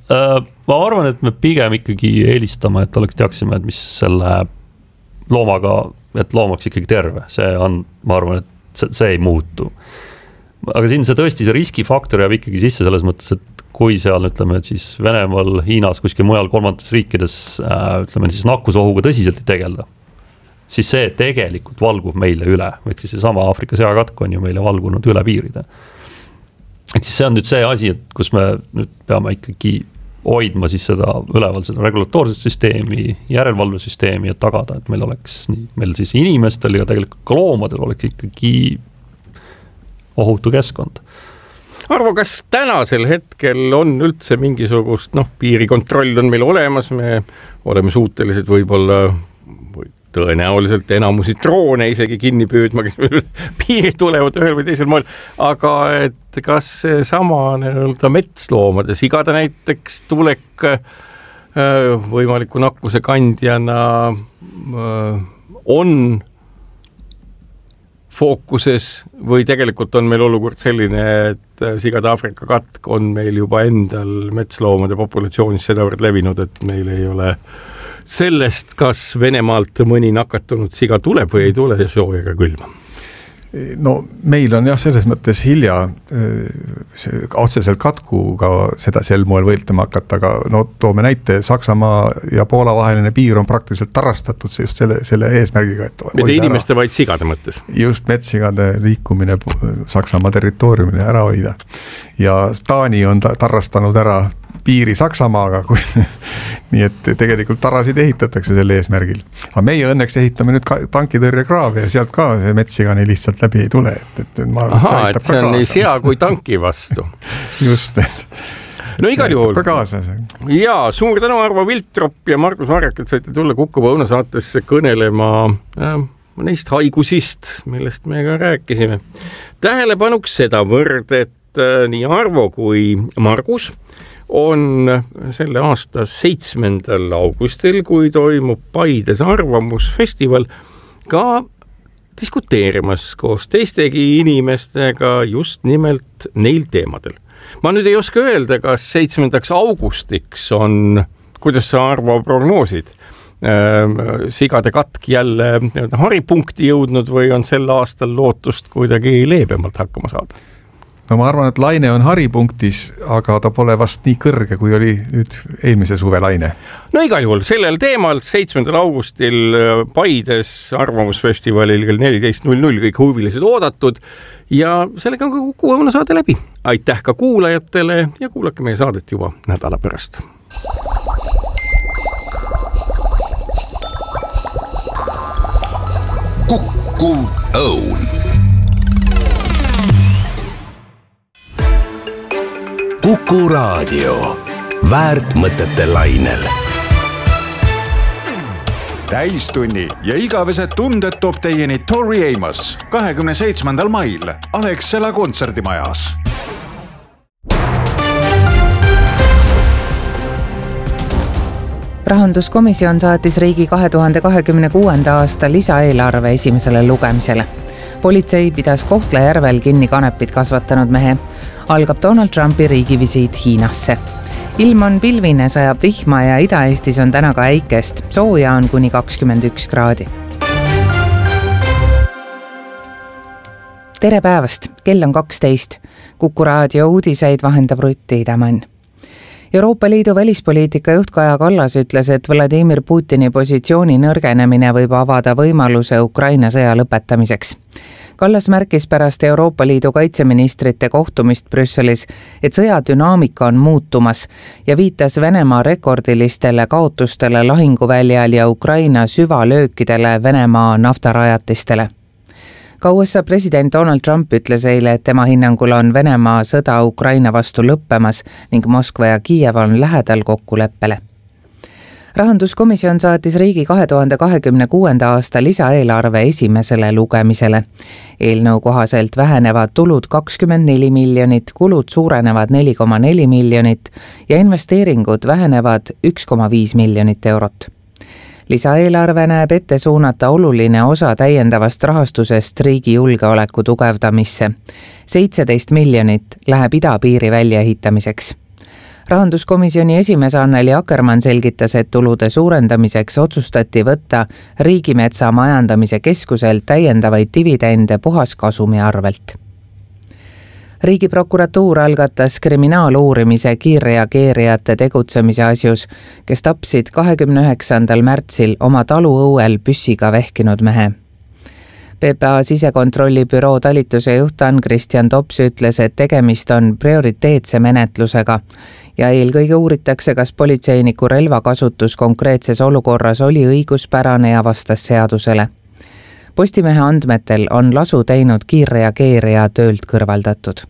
ma arvan, et me pigem ikkagi eelistame, et oleks teaksime, et mis selle loomaga, et loom oleks ikkagi terve. See on, ma arvan, et see, see ei muutu. Aga siin see tõesti see riskifaktor jääb ikkagi sisse selles mõttes, et kui seal ütleme, et siis Venemaal, Hiinas, kuskil mujal kolmandates riikides ütleme siis nakkusohuga tõsiselt ei tegelda, siis see tegelikult valgub meile üle. Ehk siis see sama Aafrika seakatk on ju meile valgunud üle piiride. Ehk siis see on nüüd see asi, et kus me nüüd peame ikkagi hoidma siis seda üleval seda regulatoorset süsteemi, järelevalvesüsteemi, et tagada, et meil oleks nii, meil siis inimestel ja tegelikult ka loomadel oleks ikkagi ohutu keskkond. Arvo, kas tänasel hetkel on üldse mingisugust, noh, piirikontroll on meil olemas, me oleme suutelised võib-olla või tõenäoliselt enamusi droone isegi kinni püüdma, kes piiri tulevad ühel või teisel moel, aga et kas sama nii-öelda metsloomade sigade näiteks tulek võimaliku nakkuse kandjana on fookuses või tegelikult on meil olukord selline, et sigade Aafrika katk on meil juba endal metsloomade populatsioonis sedavõrd levinud, et meil ei ole sellest, kas Venemaalt mõni nakatunud siga tuleb või ei tule soojaga külma. No meil on jah, selles mõttes hilja otseselt katkuga seda sel moel võitlema hakata, aga no toome näite, Saksamaa ja Poola vaheline piir on praktiliselt tarastatud just selle, selle eesmärgiga, et mitte inimeste, vaid sigade mõttes. Just metsigade liikumine Saksamaa territooriumile ära hoida. Ja Taani on tarrastanud ära piiri Saksamaaga, kui, nii et tegelikult tarasid ehitatakse selle eesmärgil. Aga meie õnneks ehitame nüüd tankitõrjekraavi ja sealt ka see metsigani lihtsalt läbi ei tule. Et, et ma arvan, Aha, et see on nii sea kui tanki vastu. Just, et no igal juhul. Kaasa. Jaa, suur tänu Arvo Viltrop ja Margus Varjak, et saite tulla Kuku Põuna saatesse kõnelema äh, neist haigusist, millest me ka rääkisime. Tähelepanuks seda võrd, et äh, nii Arvo kui Margus on selle aasta seitsmendal augustil, kui toimub Paides arvamusfestival, ka diskuteerimas koos teistegi inimestega just nimelt neil teemadel. Ma nüüd ei oska öelda, kas seitsmendaks augustiks on, kuidas sa Arvo prognoosid, sigade katk jälle haripunkti jõudnud või on sel aastal lootust kuidagi leebemalt hakkama saada? No ma arvan, et laine on haripunktis, aga ta pole vast nii kõrge, kui oli nüüd eelmise suve laine. No igal juhul sellel teemal seitsmendal augustil Paides arvamusfestivalil kell neliteist null null kõik huvilised oodatud ja sellega on ka Kuku Õuna saade läbi. Aitäh ka kuulajatele ja kuulake meie saadet juba nädala pärast. Kuku Õun. Kuku Raadio. Väärt mõtete lainel. Täistunni ja igavesed tunded toob teieni Tori Amos kahekümne seitsmendal mail Alexela kontserdimajas. Rahanduskomisjon saatis riigi kahe tuhande kahekümne kuuenda aasta lisaeelarve esimesele lugemisele. Politsei pidas Kohtla-Järvel kinni kanepit kasvatanud mehe. Algab Donald Trumpi riigivisiit Hiinasse. Ilm on pilvine, sajab vihma ja Ida-Eestis on täna ka äikest. Sooja on kuni kakskümmend üks kraadi. Tere päevast, kell on kaksteist. Kuku Raadio uudiseid vahendab Rutti Idamann. Euroopa Liidu välispoliitika juht Kaja Kallas ütles, et Vladimir Putini positsiooni nõrgenemine võib avada võimaluse Ukraina sõja lõpetamiseks. Kallas märkis pärast Euroopa Liidu kaitseministrite kohtumist Brüsselis, et sõja dünaamika on muutumas ja viitas Venemaa rekordilistele kaotustele lahinguväljal ja Ukraina süvalöökidele Venemaa naftarajatistele. Ka U S A president Donald Trump ütles eile, et tema hinnangul on Venemaa sõda Ukraina vastu lõppemas ning Moskva ja Kiiev on lähedal kokkuleppele. Rahanduskomisjon saatis riigi kahe tuhande kahekümne kuuenda aasta lisaeelarve esimesele lugemisele. Eelnõu kohaselt vähenevad tulud kakskümmend neli miljonit, kulud suurenevad neli koma neli miljonit ja investeeringud vähenevad üks koma viis miljonit eurot. Lisaeelarve näeb ette suunata oluline osa täiendavast rahastusest riigi julgeoleku tugevdamisse. seitseteist miljonit läheb idapiiri väljaehitamiseks. rahanduskomisjoni esimees Anneli Akkermann selgitas, et tulude suurendamiseks otsustati võtta Riigimetsa Majandamise Keskuselt täiendavaid dividende puhaskasumi arvelt. Riigiprokuratuur algatas kriminaaluurimise kiirreageerijate tegutsemise asjus, kes tapsid kahekümne üheksandal märtsil oma taluõuel püssiga vehkinud mehe. P P A sisekontrolli büroo talituse juht Ann-Kristjan Tops ütles, et tegemist on prioriteetse menetlusega ja eelkõige uuritakse, kas politseiniku relvakasutus konkreetses olukorras oli õiguspärane ja vastas seadusele. Postimehe andmetel on lasu teinud kiirreageerija töölt kõrvaldatud.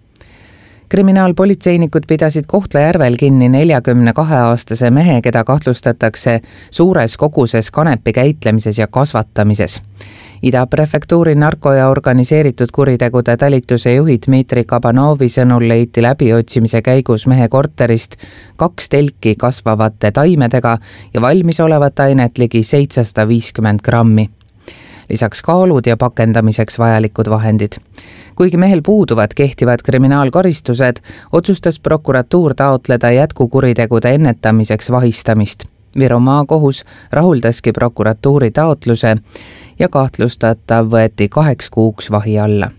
Kriminaalpolitseinikud pidasid Kohtla-Järvel kinni neljakümne kahe aastase mehe, keda kahtlustatakse suures koguses kanepi käitlemises ja kasvatamises. Ida prefektuuri narko- ja organiseeritud kuritegude talituse juhi Dmitri Kabanovi sõnul leiti läbiotsimise käigus mehe korterist kaks telki kasvavate taimedega ja valmis olevat ainet ligi seitsesada viiskümmend grammi. Lisaks kaalud ja pakendamiseks vajalikud vahendid. Kuigi mehel puuduvad kehtivad kriminaalkaristused, otsustas prokuratuur taotleda jätkukuritegude ennetamiseks vahistamist. Viru maakohus rahuldaski prokuratuuri taotluse ja kahtlustatav võeti kaheks kuuks vahi alla.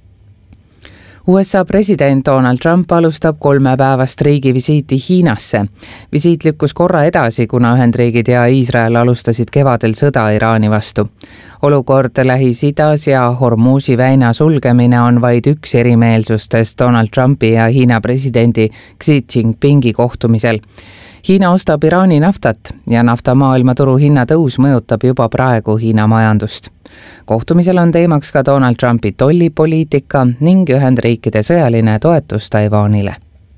U S A president Donald Trump alustab kolmepäevast riigivisiiti Hiinasse. Visiit lükkus korra edasi, kuna Ühendriigid ja Iisrael alustasid kevadel sõda Iraani vastu. Olukord Lähis-Idas ja Hormuzi väina sulgemine on vaid üks erimeelsustest Donald Trumpi ja Hiina presidendi Xi Jinpingi kohtumisel. Hiina ostab Iraani naftat ja nafta maailmaturu hinna tõus mõjutab juba praegu Hiina majandust. Kohtumisel on teemaks ka Donald Trumpi tollipoliitika ning Ühendriikide sõjaline toetus Taiwanile.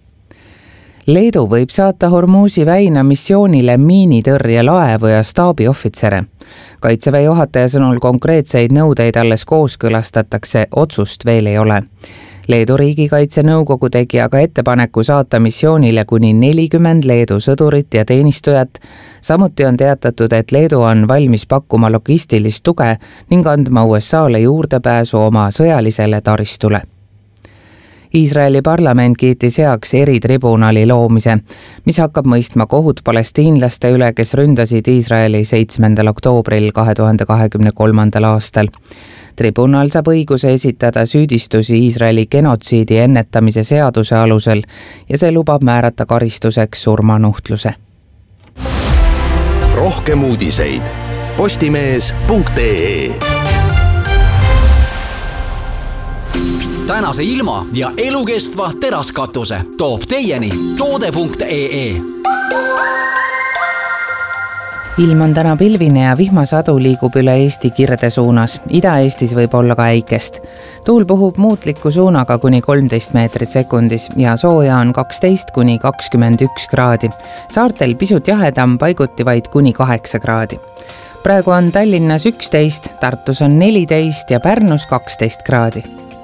Leedu võib saata Hormuzi väina missioonile miinitõrjelaevu ja staabiohvitsere. Kaitseväe juhataja sõnul konkreetseid nõudeid alles kooskõlastatakse, otsust veel ei ole. Leedu riigikaitse nõukogu tegi aga ettepaneku saata missioonile kuni nelikümmend Leedu sõdurit ja teenistujat. Samuti on teatatud, et Leedu on valmis pakkuma logistilist tuge ning andma U S A-le juurdepääsu oma sõjalisele taristule. Iisraeli parlament kiitis heaks eritribunali loomise, mis hakkab mõistma kohut palestiinlaste üle, kes ründasid Iisraeli seitsmendal oktoobril kahe tuhande kahekümne kolmandal aastal. Tribunal saab õiguse esitada süüdistusi Iisraeli genotsiidi ennetamise seaduse alusel ja see lubab määrata karistuseks surmanuhtluse. Rohkem uudiseid postimees punkt ee. Tänase ilma ja elukestva teraskatuse toob teieni toode punkt ee. Ilm on täna pilvine ja vihmasadu liigub üle Eesti kirde suunas. Ida-Eestis võib olla ka äikest. Tuul puhub muutliku suunaga kuni kolmteist meetrit sekundis ja sooja on kaksteist kuni kakskümmend üks kraadi. Saartel pisut jahedam, paiguti vaid kuni kaheksa kraadi. Praegu on Tallinnas üksteist, Tartus on neliteist ja Pärnus kaksteist kraadi.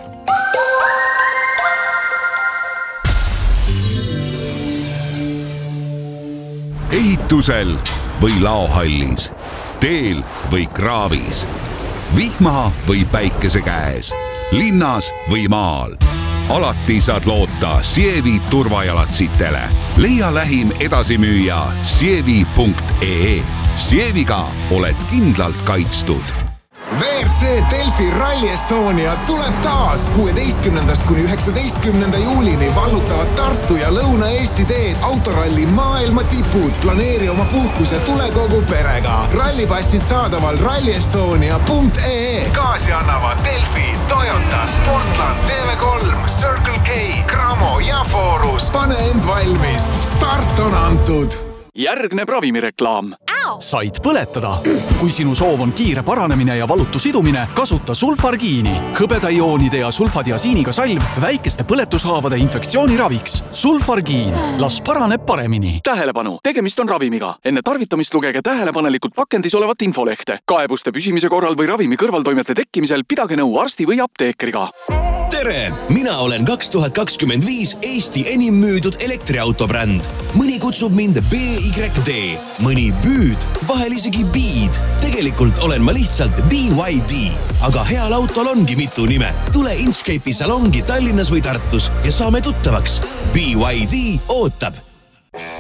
Ehitusel või laohallis, teel või kraavis, vihma või päikese käes, linnas või maal. Alati saad loota Sievi turvajalatsitele. Leia lähim edasimüüja sievi punkt ee. Sieviga oled kindlalt kaitstud. V R C Delfi Rally Estonia tuleb taas. kuueteistkümnendast kuni üheksateistkümnenda juulini vallutavad Tartu ja Lõuna-Eesti teed autoralli maailma tipud. Planeeri oma puhkus ja tule kogu perega. Rallipassid saadaval rally estonia punkt ee. Kaasi annavad Delfi, Toyota, Sportland, T V kolm, Circle K, Cramo ja Forus. Pane end valmis. Start on antud. Järgneb ravimireklaam. Said põletada. Kui sinu soov on kiire paranemine ja valutu sidumine, kasuta sulfargiini. Hõbedaioonide ja sulfadiasiiniga salv väikeste põletushaavade infektsiooni raviks. Sulfargiin. Las paraneb paremini. Tähelepanu. Tegemist on ravimiga. Enne tarvitamist lugege tähelepanelikult pakendis olevat infolehte. Kaebuste püsimise korral või ravimi kõrvaltoimete tekkimisel pidage nõu arsti või apteekriga. Tere! Mina olen kaks tuhat kakskümmend viis Eesti enim müüdud elektriautobränd. Mõni kutsub mind B Y D, mõni Büüd, vahel isegi Beed. Tegelikult olen ma lihtsalt B Y D. Aga heal autol ongi mitu nime. Tule Inchcape'i salongi Tallinnas või Tartus ja saame tuttavaks. B Y D ootab.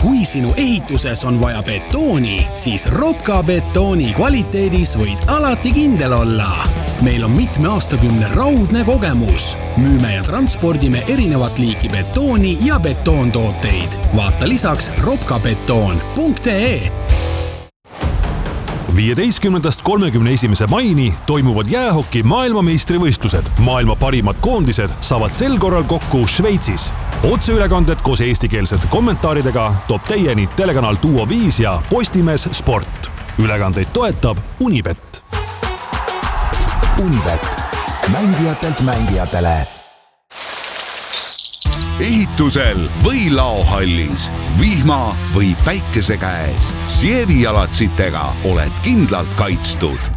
kui sinu ehituses on vaja betooni, siis Ropka betooni kvaliteedis võid alati kindel olla. Meil on mitme aastakümne raudne kogemus. Müüme ja transpordime erinevat liiki betooni ja betoontooteid. Vaata lisaks ropkabetoon punkt ee. viieteistkümnendast kolmekümne esimese maini toimuvad jäähoki maailmameistrivõistlused. Maailma parimad koondised saavad sel korral kokku Šveitsis. Otseülekanded koos eestikeelsete kommentaaridega toob teieni telekanal Duo viis ja Postimees Sport. Ülekandeid toetab Unibet. Unibet. Mängijatelt mängijatele. Ehitusel või laohallis, vihma või päikese käes. Sievi jalatsitega oled kindlalt kaitstud.